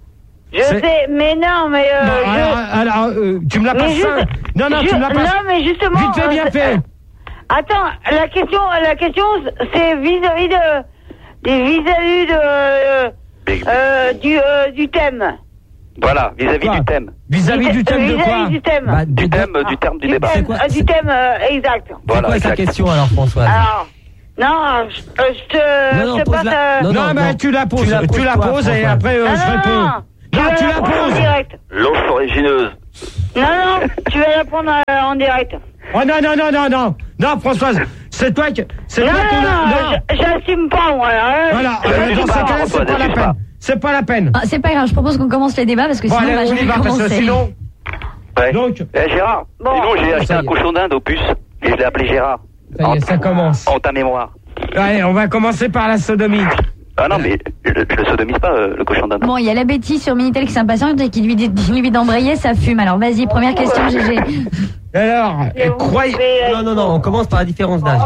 S7: Je sais, mais non, mais... Euh,
S2: Bon,
S7: je...
S2: alors, alors euh, tu me la passes
S7: juste...
S2: ça. Non, non,
S7: je...
S2: tu me la passes.
S7: Non, mais justement...
S2: Vite fait, bien
S7: euh,
S2: fait.
S7: Attends, la question, la question, c'est vis-à-vis de... vis-à-vis de... Euh, euh, du, euh, du thème.
S4: Voilà, vis-à-vis du thème.
S2: Vis-à-vis du thème de quoi?
S7: Vis-à-vis du thème.
S11: Bah,
S4: Du thème, euh, du terme du débat.
S7: thème, euh, du thème euh, exact.
S4: Voilà,
S11: C'est quoi sa
S4: exact.
S11: question alors, Françoise?
S7: Alors, non, je, euh, je te,
S11: Non, non,
S7: je te
S11: pose
S7: passe...
S11: la-
S7: euh,
S11: non,
S2: Non,
S11: non,
S2: mais
S11: non.
S2: tu la poses,
S11: Tu la
S2: tu
S11: poses
S2: la
S11: toi,
S2: poses et
S11: Françoise.
S2: après euh,
S7: non,
S2: je
S7: non,
S2: réponds.
S7: non, tu
S2: Non,
S7: vas
S2: tu la
S7: répondre en
S2: poses.
S7: direct.
S4: L'os origineuse.
S7: Non, non, tu vas répondre euh, en direct.
S2: Oh non, non, non, non, non. Non, Françoise, c'est toi qui... C'est
S7: Non,
S2: toi qui...
S7: non, non, je- j'assume pas, moi. Hein.
S2: Voilà,
S4: Je
S2: euh,
S4: l'assume
S2: dans
S4: pas,
S2: ce cas-là, c'est
S4: Françoise,
S2: pas la
S4: j'assume
S2: peine.
S4: pas.
S2: C'est pas la peine.
S12: Ah, c'est pas grave, je propose qu'on commence les débats parce que
S2: Bon,
S12: sinon
S2: allez,
S12: on va
S2: on y
S12: jamais
S2: va, parce que
S12: commencer.
S2: sinon...
S4: Ouais.
S2: Donc...
S4: Eh, Gérard,
S7: Bon.
S4: sinon j'ai acheté
S2: Ça y
S4: un
S2: est.
S4: cochon d'Inde au puce et je l'ai appelé Gérard.
S2: Ça y est, ça commence.
S4: En ta mémoire.
S2: Allez, on va commencer par la sodomie.
S4: Ah non, mais je, je le sodomise pas, euh, le cochon d'Inde.
S12: Bon, il y a la Betty sur Minitel qui s'impatiente et qui lui dit, qui lui dit d'embrayer, ça fume. Alors vas-y, première question, G G.
S2: Alors, euh, croyez...
S11: Non, non, non, on commence par la différence d'âge.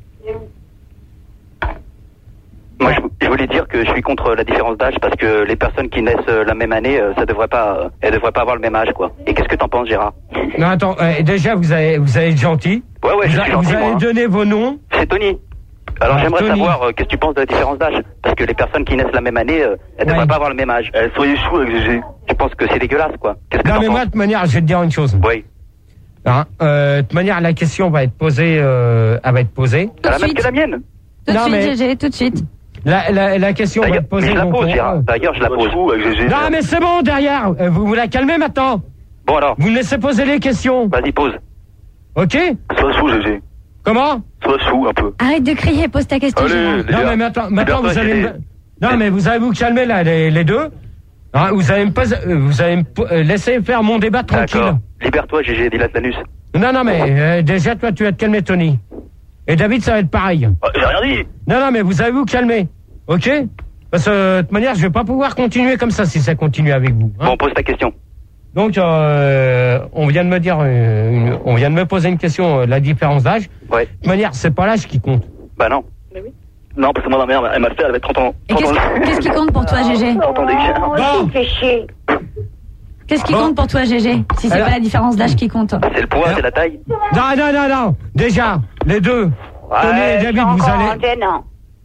S4: Moi, je, je voulais dire que je suis contre la différence d'âge parce que les personnes qui naissent euh, la même année, euh, ça devrait pas, euh, elles devraient pas avoir le même âge, quoi. Et qu'est-ce que t'en penses, Gérard?
S2: Non, attends, euh, déjà, vous allez, vous allez être gentil.
S4: Ouais, ouais,
S2: vous
S4: je
S2: a-
S4: suis
S2: vous
S4: gentil,
S2: allez
S4: moi, hein.
S2: donner vos noms.
S4: C'est Tony. Alors
S2: Ah,
S4: j'aimerais
S2: Tony.
S4: savoir euh, qu'est-ce que tu penses de la différence d'âge. Parce que les personnes qui naissent la même année, euh, elles
S2: Ouais.
S4: devraient pas avoir le même âge. Euh, soyez chou avec G G. Je pense que c'est dégueulasse, quoi. Qu'est-ce que
S2: Non,
S4: t'en
S2: mais
S4: penses?
S2: moi, de toute manière, je vais te dire une chose.
S4: Oui.
S2: Hein, euh, de toute manière, la question va être posée, euh, elle va être posée.
S4: T'as la
S12: de
S4: même
S12: suite.
S4: que la mienne.
S12: Tout de
S2: Non,
S12: suite,
S2: mais-
S12: G G, tout de suite.
S2: La, la, la question va
S4: D'ailleurs,
S2: être posée.
S4: mais je la
S2: donc,
S4: pose,
S2: on-
S4: Gérard. D'ailleurs, je la pose. Avec G G.
S2: Non, mais c'est bon, derrière. Euh, Vous vous la calmez maintenant.
S4: Bon alors,
S2: Vous me laissez poser les questions.
S4: vas-y, pose.
S2: Ok?
S4: Sois sous, G G.
S2: Comment?
S4: Sois sous un peu.
S12: Arrête de crier, pose ta question,
S4: Allez,
S12: Gérard.
S4: les
S2: Non,
S4: gars.
S2: mais maintenant, maintenant
S4: Libère-toi,
S2: vous allez
S4: G G.
S2: me... Non, mais vous allez vous calmer, là, les, les deux. Hein, vous allez me pas, euh, vous allez me po- euh, laisser faire mon débat tranquille.
S4: D'accord. Libère-toi, G G, dilate l'anus.
S2: Non, non, mais euh, déjà, toi, tu vas te calmer, Tony. Et David, ça va être pareil.
S4: Oh, j'ai rien dit.
S2: Non, non, mais vous allez vous calmer. Ok? Parce que, de toute manière, je vais pas pouvoir continuer comme ça si ça continue avec vous. Hein.
S4: Bon, pose ta question.
S2: Donc, euh, on vient de me dire, euh, une- on vient de me poser une question, euh, la différence d'âge.
S4: Ouais.
S2: De toute manière, c'est pas l'âge qui compte.
S4: Bah non. Non, parce que moi, ma mère, elle m'a fait, elle avait trente ans.
S12: Et qu'est-ce qui- qu'est-ce qui compte pour toi, G G?
S4: trente ans d'écart.
S7: Oh, tu me fais chier.
S12: Qu'est-ce qui
S2: Bon.
S12: compte pour toi, G G? Si c'est
S2: Alors-
S12: pas la différence d'âge qui compte.
S4: C'est le poids, c'est la taille.
S2: Non, non, non, non. Déjà, les deux. Tony et David, vous
S7: Encore
S2: allez.
S7: antenne, non.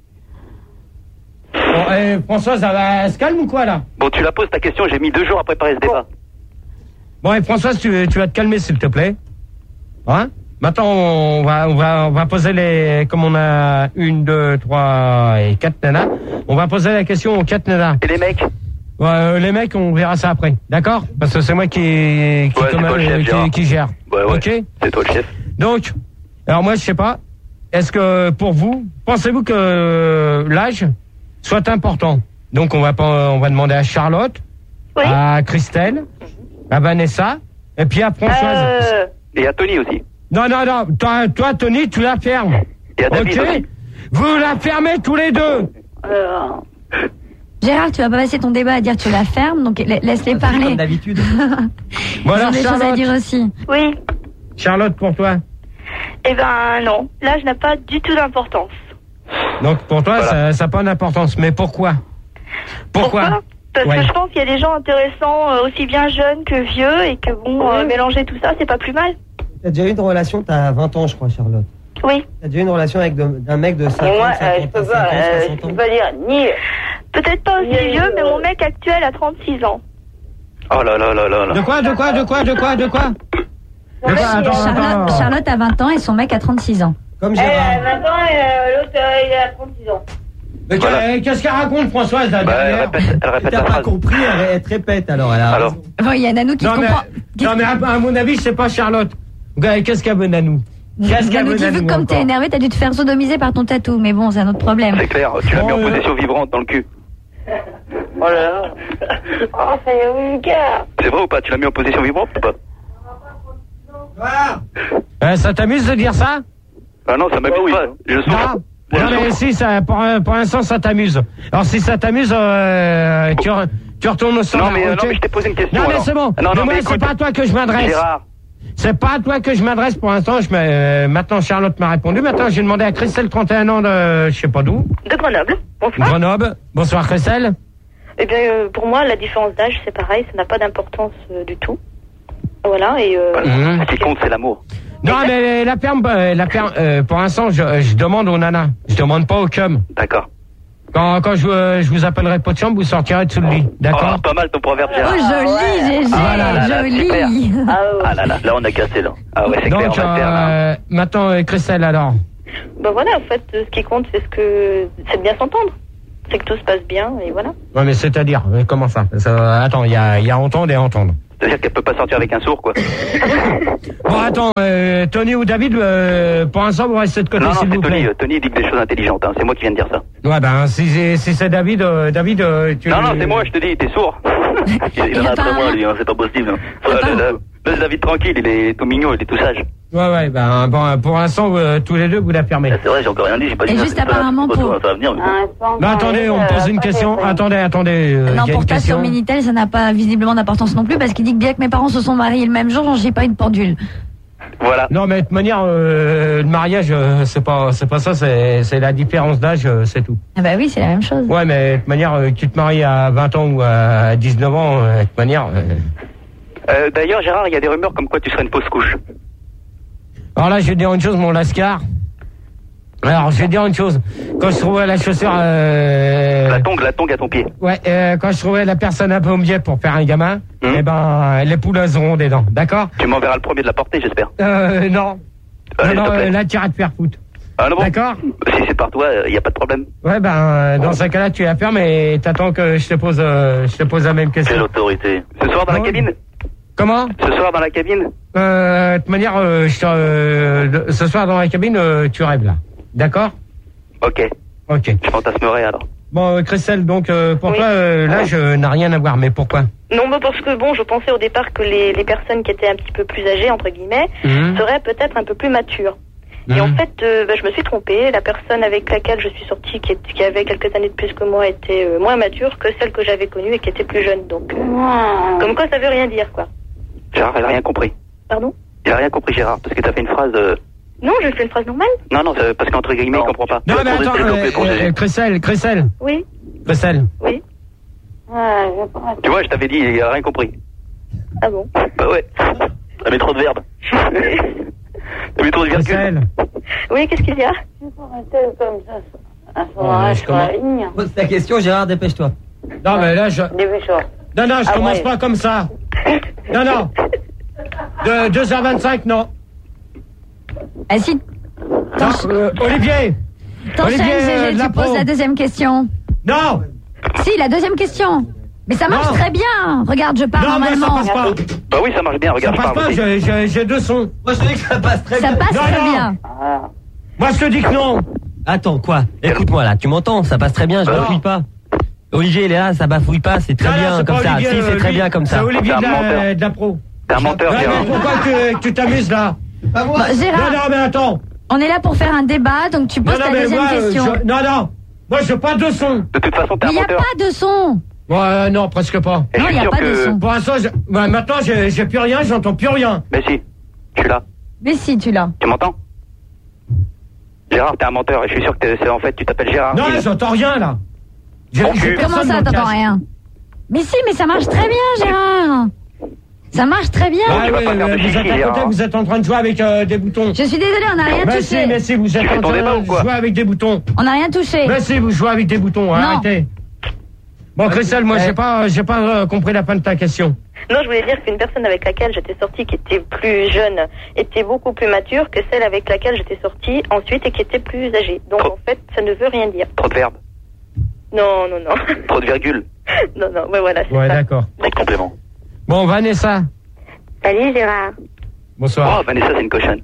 S2: Bon, eh, Françoise, elle, va- elle se calme ou quoi, là?
S4: Bon, tu la poses ta question, j'ai mis deux jours à préparer ce débat.
S2: Bon, et Françoise, tu, tu vas te calmer, s'il te plaît. Hein? Maintenant, on va, on va, on va poser les, comme on a une, deux, trois et quatre nanas, on va poser la question aux quatre nanas.
S4: Et les mecs?
S2: Ouais, euh, les mecs, on verra ça après. D'accord? Parce que c'est moi qui, qui,
S4: Ouais, c'est
S2: commande-
S4: toi le chef,
S2: qui-
S4: Gérard.
S2: qui gère.
S4: Ouais, ouais.
S2: Ok?
S4: C'est toi le chef.
S2: Donc, alors moi, je sais pas. Est-ce que, pour vous, pensez-vous que euh, l'âge soit important? Donc, on va, pas- on va demander à Charlotte,
S7: Oui.
S2: à Christelle, à Vanessa, et puis à Françoise.
S7: Euh,
S4: Et à Tony aussi.
S2: Non, non, non. Toi, toi, Tony, tu la fermes.
S4: Et à David
S2: Ok?
S4: aussi.
S2: Vous la fermez tous les deux.
S7: euh,
S12: Gérard, tu vas pas passer ton débat à dire tu la fermes, donc la- laisse-les parler.
S11: Comme d'habitude.
S2: Bon,
S12: Ils ont
S2: alors,
S12: des choses à
S2: Charlotte,
S12: dire aussi.
S13: Oui.
S2: Charlotte, pour toi.
S13: Eh ben non, l'âge n'a pas du tout d'importance.
S2: Donc, pour toi,
S4: Voilà.
S2: ça n'a pas d'importance. Mais pourquoi? Pourquoi?
S13: Parce
S2: Ouais.
S13: que je pense qu'il y a des gens intéressants, euh, aussi bien jeunes que vieux, et que bon, euh, mélanger tout ça, c'est pas plus mal.
S11: T'as déjà eu une relation, t'as vingt ans, je crois, Charlotte.
S13: Oui.
S11: T'as déjà eu une relation avec de- d'un mec de cinquante,
S7: moi, euh, je
S11: cinquante,
S7: peux pas,
S11: cinquante,
S7: euh, je
S11: soixante
S7: peux
S11: ans.
S7: pas dire ni.
S13: Peut-être pas aussi
S7: Ni-
S13: vieux, mais mon mec actuel a trente-six ans.
S4: Oh là là là là là.
S2: De quoi? De quoi? De quoi? De quoi? De quoi? De quoi? Attends,
S12: Charlotte,
S2: attends.
S12: Charlotte a vingt ans et son mec a trente-six ans.
S11: Comme
S7: Eh,
S11: Gérard.
S7: maintenant, euh, l'autre, euh, il a trente-six ans.
S2: Mais
S4: Voilà.
S2: qu'est- Qu'est-ce qu'elle raconte, Françoise, là,
S4: Bah, elle
S2: derrière?
S4: répète, elle répète
S11: T'as
S4: la
S11: pas
S4: phrase.
S11: compris, elle, elle te répète alors. Elle a
S4: Alors.
S11: raison.
S12: Bon, il y a Nanou qui
S2: Non, mais,
S12: comprend.
S2: non, mais à, à mon avis, c'est pas Charlotte. Qu'est-ce qu'elle veut, Nanou? Qu'est-ce qu'elle
S12: Nanou
S2: veut,
S12: dit, vu
S2: Nanou,
S12: que comme t'es
S2: encore?
S12: énervé, t'as dû te faire sodomiser par ton tatou. Mais bon, c'est un autre problème.
S4: C'est clair, tu l'as mis en
S2: Oh,
S4: position vibrante dans le cul.
S7: Oh là là. Oh, c'est vulgaire.
S4: C'est vrai ou pas? Tu l'as mis en position vibrante ou pas?
S2: Voilà. Euh, ça t'amuse de dire ça?
S4: Ah non, ça m'amuse pas. Je souffre.
S2: Non, non mais si, ça, pour, pour l'instant, ça t'amuse. Alors, si ça t'amuse, euh, tu, re- tu retournes au standard.
S4: Non, mais, euh,
S2: ok?
S4: non, mais je t'ai posé une question.
S2: Non, mais
S4: alors.
S2: c'est bon.
S4: Ah, Non,
S2: mais
S4: non,
S2: moi,
S4: mais
S2: c'est
S4: écoute,
S2: pas à toi que je m'adresse.
S4: Gérard.
S2: C'est pas à toi que je m'adresse pour l'instant. Je me- euh, maintenant, Charlotte m'a répondu. Maintenant, j'ai demandé à Christelle, trente et un ans de, je sais pas d'où.
S13: De Grenoble. Bonsoir.
S2: Grenoble. Bonsoir, Christelle.
S13: Eh bien, euh, pour moi, la différence d'âge, c'est pareil, ça n'a pas d'importance euh, du tout. Voilà, et... Euh,
S14: mmh. Ce qui compte, c'est l'amour.
S2: Non, mais la perme, la perme euh, pour l'instant, je, je demande aux nanas. Je demande pas aux cum.
S14: D'accord.
S2: Quand, quand je, je vous appellerai pas de chambre, vous sortirez dessous le lit. D'accord?
S14: Oh, pas mal ton proverbe, Gérard.
S12: Oh, joli, Gégé,
S14: ah, là, là, là,
S12: joli.
S13: Ah,
S14: ah là là, là, on a cassé, là. Ah ouais, c'est
S2: Donc,
S14: clair, on va
S2: euh,
S14: faire, là.
S2: maintenant, euh, Christelle, alors.
S13: Ben voilà, en fait, ce qui compte, c'est ce que... c'est de bien s'entendre. C'est que tout se passe bien, et voilà.
S2: Ouais, mais c'est-à-dire, mais comment ça, ça Attends, il y a, y a entendre et entendre.
S14: C'est-à-dire qu'elle peut pas sortir avec un sourd, quoi.
S2: Bon, attends, euh, Tony ou David, euh, pour l'instant, vous restez de côté,
S14: non, non,
S2: s'il vous
S14: c'est
S2: plaît.
S14: Tony. Tony dit que des choses intelligentes, hein. C'est moi qui viens de dire ça.
S2: Ouais, ben, si c'est, si c'est David, euh, David, euh, tu...
S14: Non, non, c'est moi, je te dis, t'es sourd. il il en a après moi, lui, hein, c'est pas possible. Hein. Là, là, laisse David tranquille, il est tout mignon, il est tout sage.
S2: Ouais, ouais, ben, bon, pour l'instant, euh, tous les deux, vous l'affirmez.
S14: C'est vrai, j'ai encore rien dit, j'ai pas dit
S12: Et
S14: ça,
S12: juste
S14: c'est pas-
S12: apparemment
S14: c'est pas
S12: pour-
S14: toi, ça va venir, mais bon.
S2: Non, attendez, on me pose une question. Attendez, attendez. euh,
S12: Non,
S2: y a
S12: pour
S2: une
S12: toi
S2: question.
S12: sur Minitel, ça n'a pas visiblement d'importance non plus parce qu'il dit que bien que mes parents se sont mariés le même jour, j'ai pas eu de pendule.
S14: Voilà.
S2: Non, mais de toute manière, euh, le mariage, euh, c'est pas, c'est pas ça, c'est, c'est la différence d'âge, euh, c'est tout.
S12: Ah bah oui, c'est la même chose.
S2: Ouais, mais de toute manière, euh, que tu te maries à vingt ans ou à dix-neuf ans, euh, de toute manière. euh,
S14: Euh, D'ailleurs, Gérard, il y a des rumeurs comme quoi tu serais une fausse couche.
S2: Alors là, je vais dire une chose, mon Lascar. Alors, je vais dire une chose. Quand je trouvais la chaussure, euh...
S14: La tongue, la tongue à ton pied.
S2: ouais, euh, quand je trouvais la personne un peu au biais pour faire un gamin, eh ben, les poules elles auront des dents, d'accord?
S14: Tu m'enverras le premier de la portée, j'espère.
S2: Euh, non.
S14: Allez,
S2: non,
S14: s'il te
S2: non,
S14: plaît.
S2: euh, là, tu iras te faire foutre.
S14: Ah non bon.
S2: D'accord?
S14: Si c'est par toi, il n'y a pas de problème.
S2: Ouais, ben, euh, dans ce cas-là, tu la fermes et t'attends que je te pose, euh, je te pose la même question.
S14: Quelle autorité. Ce soir dans la
S2: Non.
S14: cabine
S2: Comment?
S14: Ce soir dans la cabine
S2: Euh, de toute manière, euh, je te- euh, de- ce soir dans la cabine, euh, tu rêves là. D'accord?
S14: Ok.
S2: Ok.
S14: Je fantasmerai alors.
S2: Bon, euh, Christelle, donc, euh, pour
S13: Oui.
S2: toi, euh, l'âge euh, n'a rien à voir, mais pourquoi?
S13: Non, mais parce que bon, je pensais au départ que les, les personnes qui étaient un petit peu plus âgées, entre guillemets,
S2: Mhm.
S13: seraient peut-être un peu plus matures. Et
S2: Mhm.
S13: en fait, euh, bah, je me suis trompée. La personne avec laquelle je suis sortie, qui, est- qui avait quelques années de plus que moi, était euh, moins mature que celle que j'avais connue et qui était plus jeune. Donc, euh, comme quoi, ça veut rien dire, quoi.
S14: Gérard, elle a rien compris.
S13: Pardon?
S14: Il a rien compris, Gérard, parce que t'as fait une phrase. euh,
S13: Non, je fais une phrase normale.
S14: Non, non, c'est parce qu'entre guillemets, il comprend pas.
S2: Non, mais
S14: Pour
S2: attends,
S14: des-
S2: euh,
S14: pour des-
S2: euh, Christelle, Christelle,
S13: Oui.
S2: Christelle.
S13: Oui.
S14: Tu vois, je t'avais dit, il a rien compris.
S13: Ah bon?
S14: Bah ouais. T'as mis trop de verbes. T'as mis trop de virgules.
S2: Christelle.
S13: Oui, qu'est-ce qu'il y a?
S7: comme ça. À ce
S2: moment-là, je commence-
S7: ligne.
S11: Pose ta question, Gérard, dépêche-toi.
S2: Non, mais là, je...
S7: Dépêche-toi.
S2: Non, non, je
S7: Ah,
S2: commence
S7: ouais.
S2: pas comme ça. Non, non. De deux heures vingt-cinq, non.
S12: Ah si,
S2: Non, euh, Olivier.
S12: t'enchaînes,
S2: Olivier, euh,
S12: Gégé,
S2: la
S12: tu poses
S2: pro.
S12: la deuxième question.
S2: Non.
S12: Si, la deuxième question. Mais ça marche
S2: Non.
S12: très bien. Regarde, je parle
S2: Non, moi, ça
S12: normalement.
S2: passe pas.
S14: Bah oui, ça marche bien,
S2: Ça
S14: regarde, je
S2: passe
S14: parle
S2: pas,
S14: aussi.
S2: j'ai- j'ai j'ai deux sons.
S11: Moi, je te dis que ça passe très
S12: Ça
S11: bien.
S12: passe
S2: Non,
S12: très
S2: non.
S12: bien.
S2: Moi, je te dis que non.
S11: Attends, quoi? Écoute-moi là, tu m'entends? Ça passe très bien, je
S2: Non.
S11: bafouille pas. Olivier, il est là, ça bafouille pas, c'est très
S2: Non, non,
S11: bien
S2: c'est
S11: comme
S2: pas
S11: ça.
S2: Olivier,
S11: Si, c'est
S2: euh,
S11: très
S2: lui.
S11: bien comme ça.
S2: C'est Olivier
S14: C'est un
S2: de la,
S14: menteur.
S2: de la pro.
S14: T'es un menteur,
S2: Ouais, mais
S14: Gérard.
S2: pourquoi que, que tu t'amuses là?
S8: Pas moi.
S12: Bon,
S2: Non,
S12: Gérard,
S2: non, mais attends.
S12: on est là pour faire un débat, donc tu
S2: Non,
S12: poses
S2: non,
S12: ta
S2: mais
S12: deuxième
S2: moi, euh,
S12: question.
S2: je- non, non. Moi, je veux pas de son.
S14: De toute façon, t'es
S12: Mais
S14: un
S12: il n'y a
S14: menteur.
S12: pas de son.
S2: Ouais, euh, non, presque pas.
S14: Et je
S12: Non,
S14: suis
S12: il n'y a
S14: sûr
S12: pas
S14: que-
S12: de son.
S2: Pour l'instant, je... ouais, maintenant, j'ai j'ai plus rien, j'entends plus rien.
S14: Mais si, je suis là.
S12: Mais si, tu l'as.
S14: Tu m'entends? Gérard, t'es un menteur et je suis sûr que t'es- c'est en fait, tu t'appelles Gérard.
S2: Non,
S14: Il-
S2: j'entends rien, là. J'ai-
S14: Bon,
S2: j'ai
S14: tu-
S2: personne
S12: Comment
S2: dans
S12: ça,
S2: le
S12: t'entends
S2: casque.
S12: rien? Mais si, mais ça marche très bien, Gérard. Ça marche très bien.
S2: Ah
S14: tu vas
S2: ouais,
S14: pas faire de
S2: euh, vous
S14: chichi,
S2: êtes à côté,
S14: Gérard.
S2: vous êtes en train de jouer avec euh, des boutons.
S12: Je suis désolée, on n'a rien
S2: Mais
S12: touché.
S2: si, mais si, vous êtes
S14: fais
S2: en
S14: ton
S2: train
S14: débat ou
S2: de
S14: quoi
S2: jouer avec des boutons.
S12: On n'a rien touché.
S2: Mais si, vous jouez avec des boutons,
S12: Non.
S2: arrêtez. Bon, Christelle, moi, j'ai pas, j'ai pas euh, compris la fin de ta question.
S13: Non, je voulais dire qu'une personne avec laquelle j'étais sortie, qui était plus jeune, était beaucoup plus mature que celle avec laquelle j'étais sortie ensuite et qui était plus âgée. Donc en fait, ça ne veut rien dire.
S14: Trop de verbes,
S13: Non, non, non.
S14: trop de virgules,
S13: non, non, ouais, voilà, c'est
S2: Ouais,
S13: ça.
S2: d'accord.
S14: trop de compléments.
S2: Bon, Vanessa.
S13: Salut Gérard.
S2: Bonsoir.
S14: Oh, Vanessa, c'est une cochonne.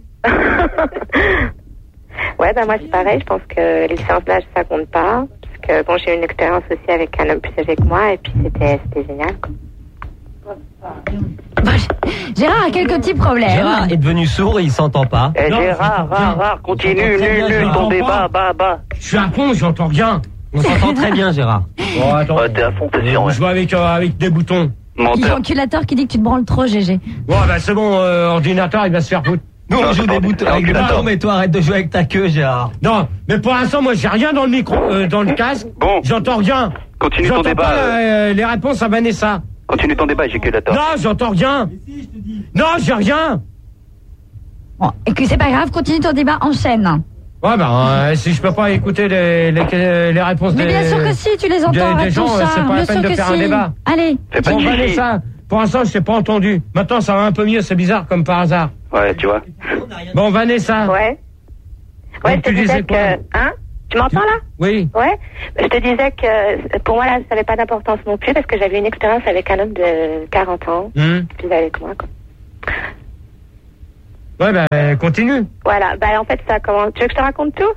S15: Ouais, bah moi c'est pareil, je pense que les différences d'âge ça compte pas. Parce que bon, j'ai eu une expérience aussi avec un homme plus âgé que moi et puis c'était c'était génial. Quoi.
S12: Gérard a quelques petits problèmes.
S11: Gérard est devenu sourd et il s'entend pas.
S14: Eh,
S2: Non,
S14: Gérard,
S2: j'entends
S14: rare,
S2: rien.
S14: rare, continue,
S11: J'entends très
S14: nul,
S11: bien,
S14: nul,
S11: Gérard.
S14: ton
S2: J'entends
S14: débat,
S2: pas.
S14: bas, bas.
S2: Je suis à fond, j'entends rien.
S11: On s'entend très bien, Gérard.
S2: Bon, attends.
S14: Ouais, t'es à fond, t'es sûr,
S2: Vous
S14: ouais.
S2: jouez avec, euh, avec des boutons.
S12: Il y a
S14: Menteur.
S12: l'enculateur qui dit que tu te branles trop, Gégé.
S2: Bon, bah, c'est bon, euh, ordinateur, il va se faire foutre.
S11: Nous, on
S14: Non,
S11: joue
S14: c'est
S11: des
S14: pas-
S11: boutons
S14: c'est
S11: avec des
S14: pas-
S11: boutons, mais toi, arrête de jouer avec ta queue, Gérard.
S2: Non, mais pour l'instant, moi, j'ai rien dans le micro, euh, dans le casque.
S14: Bon.
S2: J'entends rien.
S14: Continue ton
S2: J'entends
S14: débat.
S2: pas
S14: euh,
S2: euh, les réponses à Vanessa.
S14: Continue ton débat, éjaculateur.
S2: Non, j'entends rien. Non, j'ai rien.
S12: Bon, et que c'est pas grave, continue ton débat, enchaîne.
S2: Ouais, ben, euh, si je peux pas écouter les, les, les réponses
S12: Mais
S2: des,
S12: bien sûr que si, tu les entends,
S2: des,
S12: arrête
S2: des gens,
S12: tout ça.
S2: c'est pas
S12: Bien
S2: la peine
S12: sûr
S2: de
S12: que
S2: faire
S12: si.
S2: un débat.
S12: Allez.
S14: Fais pas
S2: Bon,
S14: de chichi.
S2: Vanessa, pour l'instant, je t'ai pas entendu. Maintenant, ça va un peu mieux, c'est bizarre comme par hasard.
S14: Ouais, tu vois.
S2: Bon, Vanessa.
S15: Ouais. Ouais,
S2: Donc,
S15: je te
S2: tu disais
S15: disais
S2: quoi
S15: que... Hein? Tu m'entends là?
S2: Oui.
S15: Ouais. Je te disais que pour moi, là, ça n'avait pas d'importance non plus parce que j'avais une expérience avec un homme de quarante ans,
S2: Hum.
S15: plus avec moi, quoi.
S2: Ouais, ben, continue.
S15: Voilà. Bah, en fait, ça commence. Tu veux que je te raconte tout?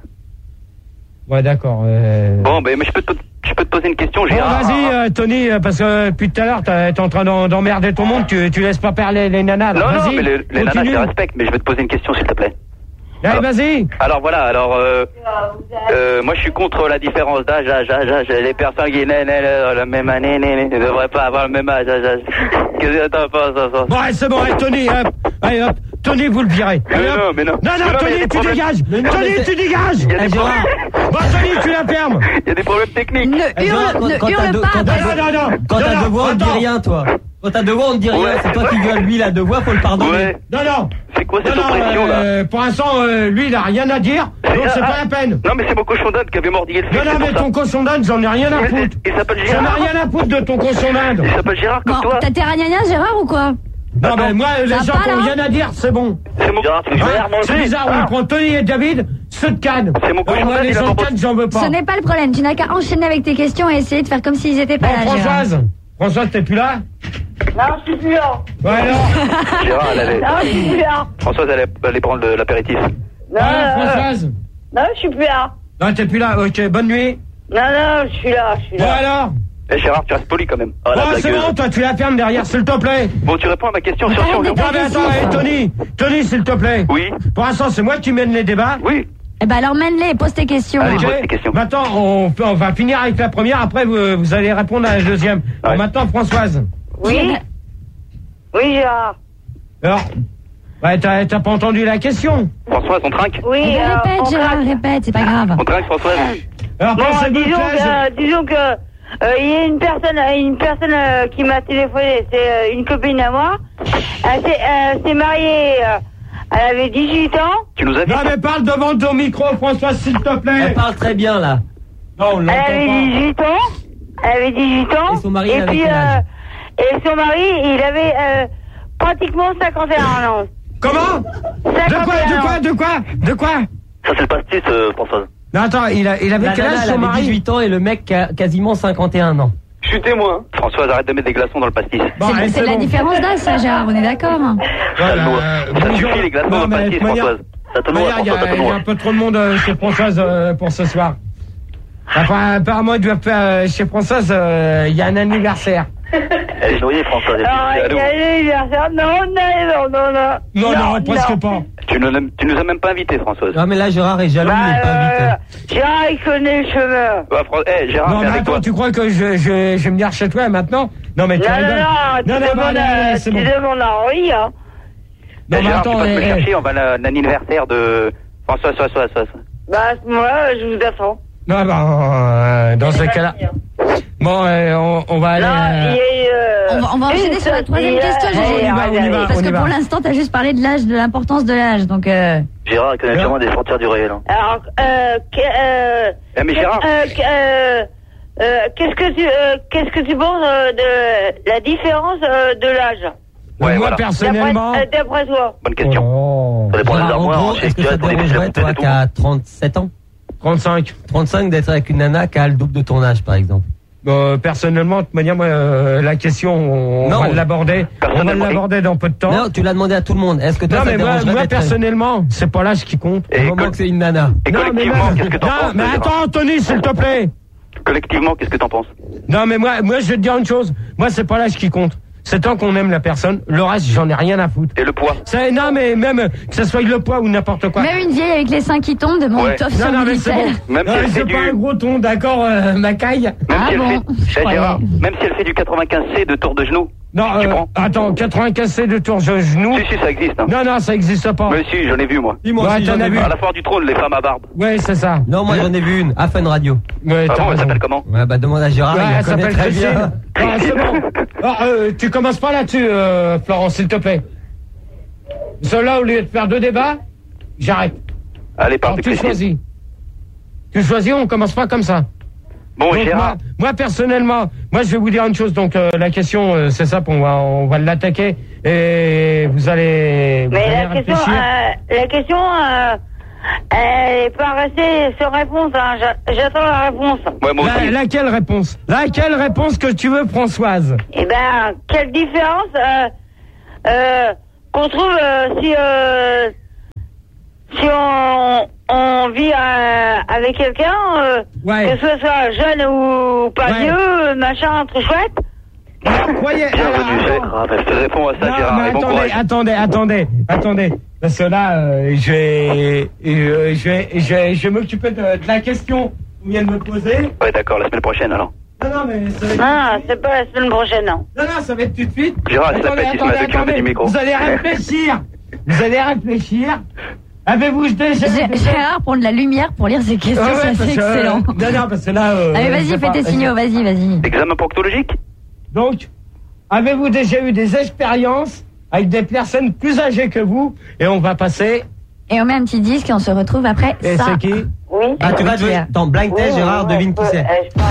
S2: Ouais, d'accord. Euh...
S14: Bon, ben, mais je peux te, je peux te poser une question,
S2: Bon,
S14: Gérard.
S2: vas-y, euh, Tony, euh, parce que euh, depuis tout à l'heure, t'es en train d'en- d'emmerder ton monde, tu, tu laisses pas parler les nanas. là.
S14: Non, non,
S2: Vas-y,
S14: mais les, les nanas, je
S2: continue.
S14: les respecte, mais je vais te poser une question, s'il te plaît.
S2: Allez, vas-y.
S14: Alors voilà, alors euh, euh, moi je suis contre la différence d'âge, âge, âge, âge. Les personnes qui naissent naissent la même année né, né, ne devraient pas avoir le même âge, âge, âge. Qu'est-ce que t'en penses, ça, ça
S2: Bon, allez, c'est bon, allez, Tony, hop, allez, hop, Tony, vous le virez.
S14: Mais
S2: Allez,
S14: non,
S2: hop.
S14: mais non.
S2: Non,
S14: Mais
S2: non,
S14: non, mais il y a
S2: Tony,
S14: des
S2: tu
S14: problèmes.
S2: dégages.
S14: Mais non,
S2: Tony,
S14: mais
S2: tu dégages.
S14: Il y a des problèmes.
S2: Bon, Tony, tu la fermes.
S14: Il y a des problèmes techniques.
S12: Ne
S11: Eh, Gérard,
S12: hurle, ne
S11: quand t'as
S12: hurle
S11: deux-
S12: pas.
S11: quand t'as
S2: Non, non, non.
S11: Quand
S2: Non,
S11: t'as
S2: non,
S11: deux voix, on ne dit
S2: attends.
S11: rien, toi. Quand t'as deux voix, on ne dit rien.
S14: Ouais.
S11: C'est toi qui gueules. Lui, il a deux voix, faut le pardonner.
S14: Ouais.
S2: Non, non.
S14: C'est quoi cette
S2: Non, non,
S14: oppression là
S2: euh, pour l'instant, euh, lui, il a rien à dire, donc c'est pas la peine.
S14: Non, mais c'est mon cochon d'Inde qui avait mordillé le flic.
S2: Non, non,
S14: c'est
S2: mais
S14: pour ça.
S2: ton cochon d'Inde, j'en ai rien à
S14: Il-
S2: foutre.
S14: Il s'appelle
S2: J'en ai
S14: Gérard.
S2: rien à foutre de ton cochon d'Inde.
S14: Il s'appelle Gérard comme
S12: Bon,
S14: toi.
S12: t'as tes ragnagnas, Gérard, ou quoi?
S2: Non, mais moi, les
S12: Ça
S2: gens
S12: va,
S2: qui ont
S12: là
S2: rien à dire, c'est bon.
S14: C'est mon Gérard, tu veux
S2: Hein,
S14: Gérard, moi
S2: c'est
S14: aussi.
S2: bizarre,
S14: Ah.
S2: on prend Tony et David, ceux de Cannes.
S14: C'est mon
S2: Alors,
S14: cochon
S2: moi,
S14: d'Inde,
S2: les
S14: il a
S2: gens de
S14: pas
S2: Cannes, j'en veux pas.
S12: Ce n'est pas le problème, tu n'as qu'à enchaîner avec tes questions et essayer de faire comme s'ils étaient pas
S2: Bon,
S12: là, Gérard.
S2: Françoise, Françoise, t'es plus là?
S13: Non, je suis plus là.
S2: Ouais, alors?
S14: Gérard, elle allait.
S13: Non, je suis plus là.
S14: Françoise, elle allait aller prendre le- l'apéritif.
S13: Non,
S2: Ouais,
S13: non,
S2: Françoise?
S13: non, je suis plus là.
S2: Non, t'es plus là, ok, bonne nuit.
S13: Non, non, je suis là, je suis
S2: Bon,
S13: là.
S2: alors?
S14: Eh Gérard, tu restes poli quand même. Ah, la
S2: Bon, c'est
S14: blagueuse.
S2: bon, toi, tu la fermes derrière, s'il te plaît.
S14: Bon, tu réponds à ma question sur
S12: Arrête
S14: Sion.
S12: d'être
S2: Non, mais attends,
S12: agressif.
S2: hey, Tony, Tony, s'il te plaît.
S14: Oui,
S2: Pour l'instant, c'est moi qui mène les débats.
S14: oui.
S12: Eh ben alors mène-les, pose tes questions.
S14: Allez,
S2: Ok.
S14: pose tes questions.
S2: Maintenant, on, peut- on va finir avec la première, après, vous, vous allez répondre à la deuxième. Bon,
S14: Ouais.
S2: maintenant, Françoise.
S13: Oui. Oui, Gérard.
S2: Alors, ouais, t'as t'as pas entendu la question.
S14: Françoise, on trinque
S13: Oui,
S12: Eh ben,
S13: euh,
S12: répète,
S13: on
S12: Gérard,
S13: craque.
S12: répète, c'est pas grave.
S14: On trinque, Françoise.
S2: Alors,
S13: Bon,
S2: pensez-vous
S13: disons
S2: que là,
S13: que, disons que, euh, il y a une personne, une personne euh, qui m'a téléphoné, c'est euh, une copine à moi. Elle s'est, euh, s'est mariée, euh, elle avait dix-huit ans.
S14: Tu nous as
S2: je-
S14: dit
S2: Non, mais parle devant ton micro, Françoise, s'il te
S11: Elle
S2: plaît.
S11: parle très bien, là.
S2: Non, on
S13: Elle
S2: l'entend
S13: avait
S2: pas.
S13: dix-huit ans. Elle avait dix-huit ans.
S11: Et son mari, il avait
S13: puis,
S11: quel âge
S13: euh, et son mari, il avait euh, pratiquement cinquante et un ans.
S2: Comment? De quoi, de quoi, de quoi, de quoi?
S14: Ça, c'est le pastis, euh, Françoise.
S2: Non, attends, il, a, il avait
S11: La
S2: quel
S11: nana,
S2: âge
S11: elle
S2: son
S11: avait
S2: mari?
S11: dix-huit ans et le mec a quasiment cinquante et un ans.
S14: Je suis témoin. Françoise, arrête de mettre des glaçons dans le pastis.
S2: Bon,
S12: C'est
S2: allez,
S12: c'est de la
S2: bon.
S12: différence d'âge, ça, Gérard, on est d'accord?
S2: Voilà,
S14: Ça
S2: euh,
S14: suffit,
S2: bonjour.
S14: les glaçons
S2: Non,
S14: dans le
S2: mais de
S14: pastis,
S2: toute manière-
S14: Françoise. Ça te
S2: de
S14: noie,
S2: manière, Il y,
S14: Françoise, ça
S2: a-
S14: te
S2: il y a
S14: noie.
S2: un peu trop de monde euh, chez Françoise euh, pour ce soir. Enfin, apparemment, il doit faire euh, chez Françoise, euh, il y a un anniversaire.
S14: Elle est noyée, Françoise. Elle
S13: Alors,
S14: est
S13: il y a l'anniversaire. Non, non, non, non.
S2: Non, non, presque pas.
S14: Tu nous, tu nous as même pas invités, Françoise.
S11: Non, mais là, Gérard est jaloux, il
S13: Bah,
S11: n'est pas invité.
S13: euh, Gérard, il connaît le chemin.
S14: Bah, Fran- eh, Gérard,
S2: Non,
S14: viens
S2: mais
S14: avec
S2: attends,
S14: toi.
S2: tu crois que je, je, je vais venir chez toi maintenant? Non, mais tu
S13: Non, non,
S2: rigoles.
S13: non, tu
S2: non, non,
S13: demandes,
S2: bah, allez,
S13: à-
S2: allez, c'est
S13: tu
S2: bon.
S13: demandes à Henri, hein.
S2: Non,
S14: Eh,
S2: mais
S14: Gérard,
S2: attends,
S14: tu passes me
S2: eh,
S14: chercher, on va à l'anniversaire de Françoise, Françoise, Françoise.
S13: Bah, à ce moment-là, je vous attends.
S2: non, bah, euh, dans ce cas-là. Bon, euh, on, on va aller.
S13: Non,
S2: euh,
S13: il y a eu, euh,
S12: On va, on va enchaîner
S13: une
S12: sur la troisième
S13: sortie,
S12: question,
S13: euh,
S12: Gégé.
S2: on y va, on y va.
S12: Parce que
S2: y va.
S12: pour l'instant, t'as juste parlé de l'âge, de l'importance de l'âge, donc euh...
S14: Gérard connaît clairement des frontières du réel. hein.
S13: Alors, euh, que- euh,
S14: Eh, mais Gérard.
S13: euh, que- euh, euh, qu'est-ce que tu, euh, qu'est-ce que tu penses euh, de la différence euh, de l'âge?
S2: moi,
S14: Ouais, voilà.
S2: personnellement.
S13: D'après, euh, d'après toi.
S14: Bonne question.
S2: Oh,
S14: Ça dépend des
S11: Gérard, en
S14: armoires,
S11: gros,
S14: en
S11: est-ce que ça
S14: chef,
S11: te
S14: pour les
S11: dérangerait,
S14: petits,
S11: toi,
S14: et tout.
S11: qu'à trente-sept ans,
S2: trente-cinq.
S11: trente-cinq, d'être avec une nana qui a le double de ton âge, par exemple?
S2: Bon, personnellement, de toute manière, moi, euh, la question, on, on
S11: Non.
S2: va l'aborder. On va
S14: Personnellement,
S2: l'aborder dans peu de temps.
S11: Non, tu l'as demandé à tout le monde. Est-ce que toi,
S2: Non,
S11: ça
S2: mais
S11: te
S2: moi,
S11: dérangerait
S2: moi
S11: d'être-
S2: personnellement, c'est pas l'âge qui compte.
S14: Et,
S11: Du moment
S14: co-
S11: que c'est une nana.
S14: et
S2: Non, mais
S14: collectivement,
S2: même-
S14: qu'est-ce que t'en
S2: non,
S14: penses
S2: mais
S14: Gérard
S2: attends, Anthony, s'il te plaît.
S14: Collectivement, qu'est-ce que t'en penses?
S2: Non, mais moi, moi, je vais te dire une chose. Moi, c'est pas l'âge qui compte. C'est tant qu'on aime la personne. Le reste, j'en ai rien à foutre.
S14: Et le poids?
S2: C'est, non, mais même, que ce soit le poids ou n'importe quoi.
S12: même une vieille avec les seins qui tombent demande
S14: Ouais.
S12: une toffe
S2: Non,
S12: sur
S2: non, mais c'est
S12: Minitel.
S2: bon.
S14: Même
S2: Non,
S14: si elle
S2: mais
S14: fait
S2: c'est
S14: du-
S2: pas un gros ton, d'accord, euh, ma caille.
S14: Même
S12: Ah
S14: si elle
S12: bon,
S14: fait,
S12: je
S14: Eh,
S12: croyais.
S14: Gérard, même si elle fait du quatre-vingt-quinze C de tour de genou,
S16: Non, euh, attends, quatre-vingt-quinze C de tour de genou.
S14: Si, si, ça existe. Hein.
S16: Non, non, ça existe pas.
S14: Mais si, j'en ai vu, moi.
S16: Dis-moi ouais, si t'en as vu.
S14: À la foire du trône, les femmes à barbe.
S16: Ouais, c'est ça.
S11: Non, moi j'en ai vu une, à Fun Radio.
S16: Ouais,
S14: ah bon, elle s'appelle comment?
S11: Ouais, bah demande à Gérard,
S16: ouais,
S11: il
S16: elle s'appelle
S11: très
S16: Christine.
S11: bien.
S16: Ah, c'est bon. Ah, euh, tu commences pas là-dessus, euh, Florence, s'il te plaît. Cela, au lieu de faire deux débats, j'arrête.
S14: Allez, partez,
S16: tu choisis. Tu choisis, on commence pas comme ça.
S14: Bon,
S16: donc,
S14: Gérard.
S16: Moi, moi, personnellement, moi, je vais vous dire une chose. Donc, euh, la question, euh, c'est ça, on va, on va l'attaquer et vous allez. Vous
S7: Mais
S16: allez
S7: la question, euh, la question, euh, elle est pas restée sans réponse. Hein. J'attends la réponse.
S14: Ouais, moi
S16: la, laquelle réponse? Laquelle réponse que tu veux, Françoise?
S7: Eh ben, quelle différence euh, euh, qu'on trouve euh, si euh, si on on vit euh, avec quelqu'un, euh,
S16: ouais.
S7: que ce soit jeune ou pas ouais. vieux, machin, trop chouette.
S16: Croyez.
S14: Bienvenue, Gérard. Réponds à ça,
S16: non,
S14: Gérard.
S16: Mais
S14: bon
S16: attendez,
S14: courage.
S16: attendez, attendez, attendez. Parce que là, euh, je vais, euh, je vais, je vais, je vais m'occuper de, de la question qu'on vient de me poser.
S14: Ouais, d'accord, la semaine prochaine alors.
S16: Non, non, mais ça va être
S7: ah, c'est pas la semaine prochaine, non.
S16: Non, non, ça va être tout de suite.
S14: Gérard, c'est la pétition à deux kilomètres du micro.
S16: Vous allez réfléchir. Vous allez réfléchir. Avez-vous déjà...
S12: Gérard prend de la lumière pour lire ses questions,
S16: ouais, ouais,
S12: c'est excellent.
S16: Euh, non, non, parce que là... Euh,
S12: Allez, vas-y, fais tes signaux, vas-y, vas-y.
S14: Examen proctologique.
S16: Donc, avez-vous déjà eu des expériences avec des personnes plus âgées que vous? Et on va passer...
S12: Et on met un petit disque et on se retrouve après
S16: et
S12: ça.
S16: Et c'est qui?
S7: Oui.
S11: Ah, tu vas jouer dans Blind Test, Gérard, devine qui c'est.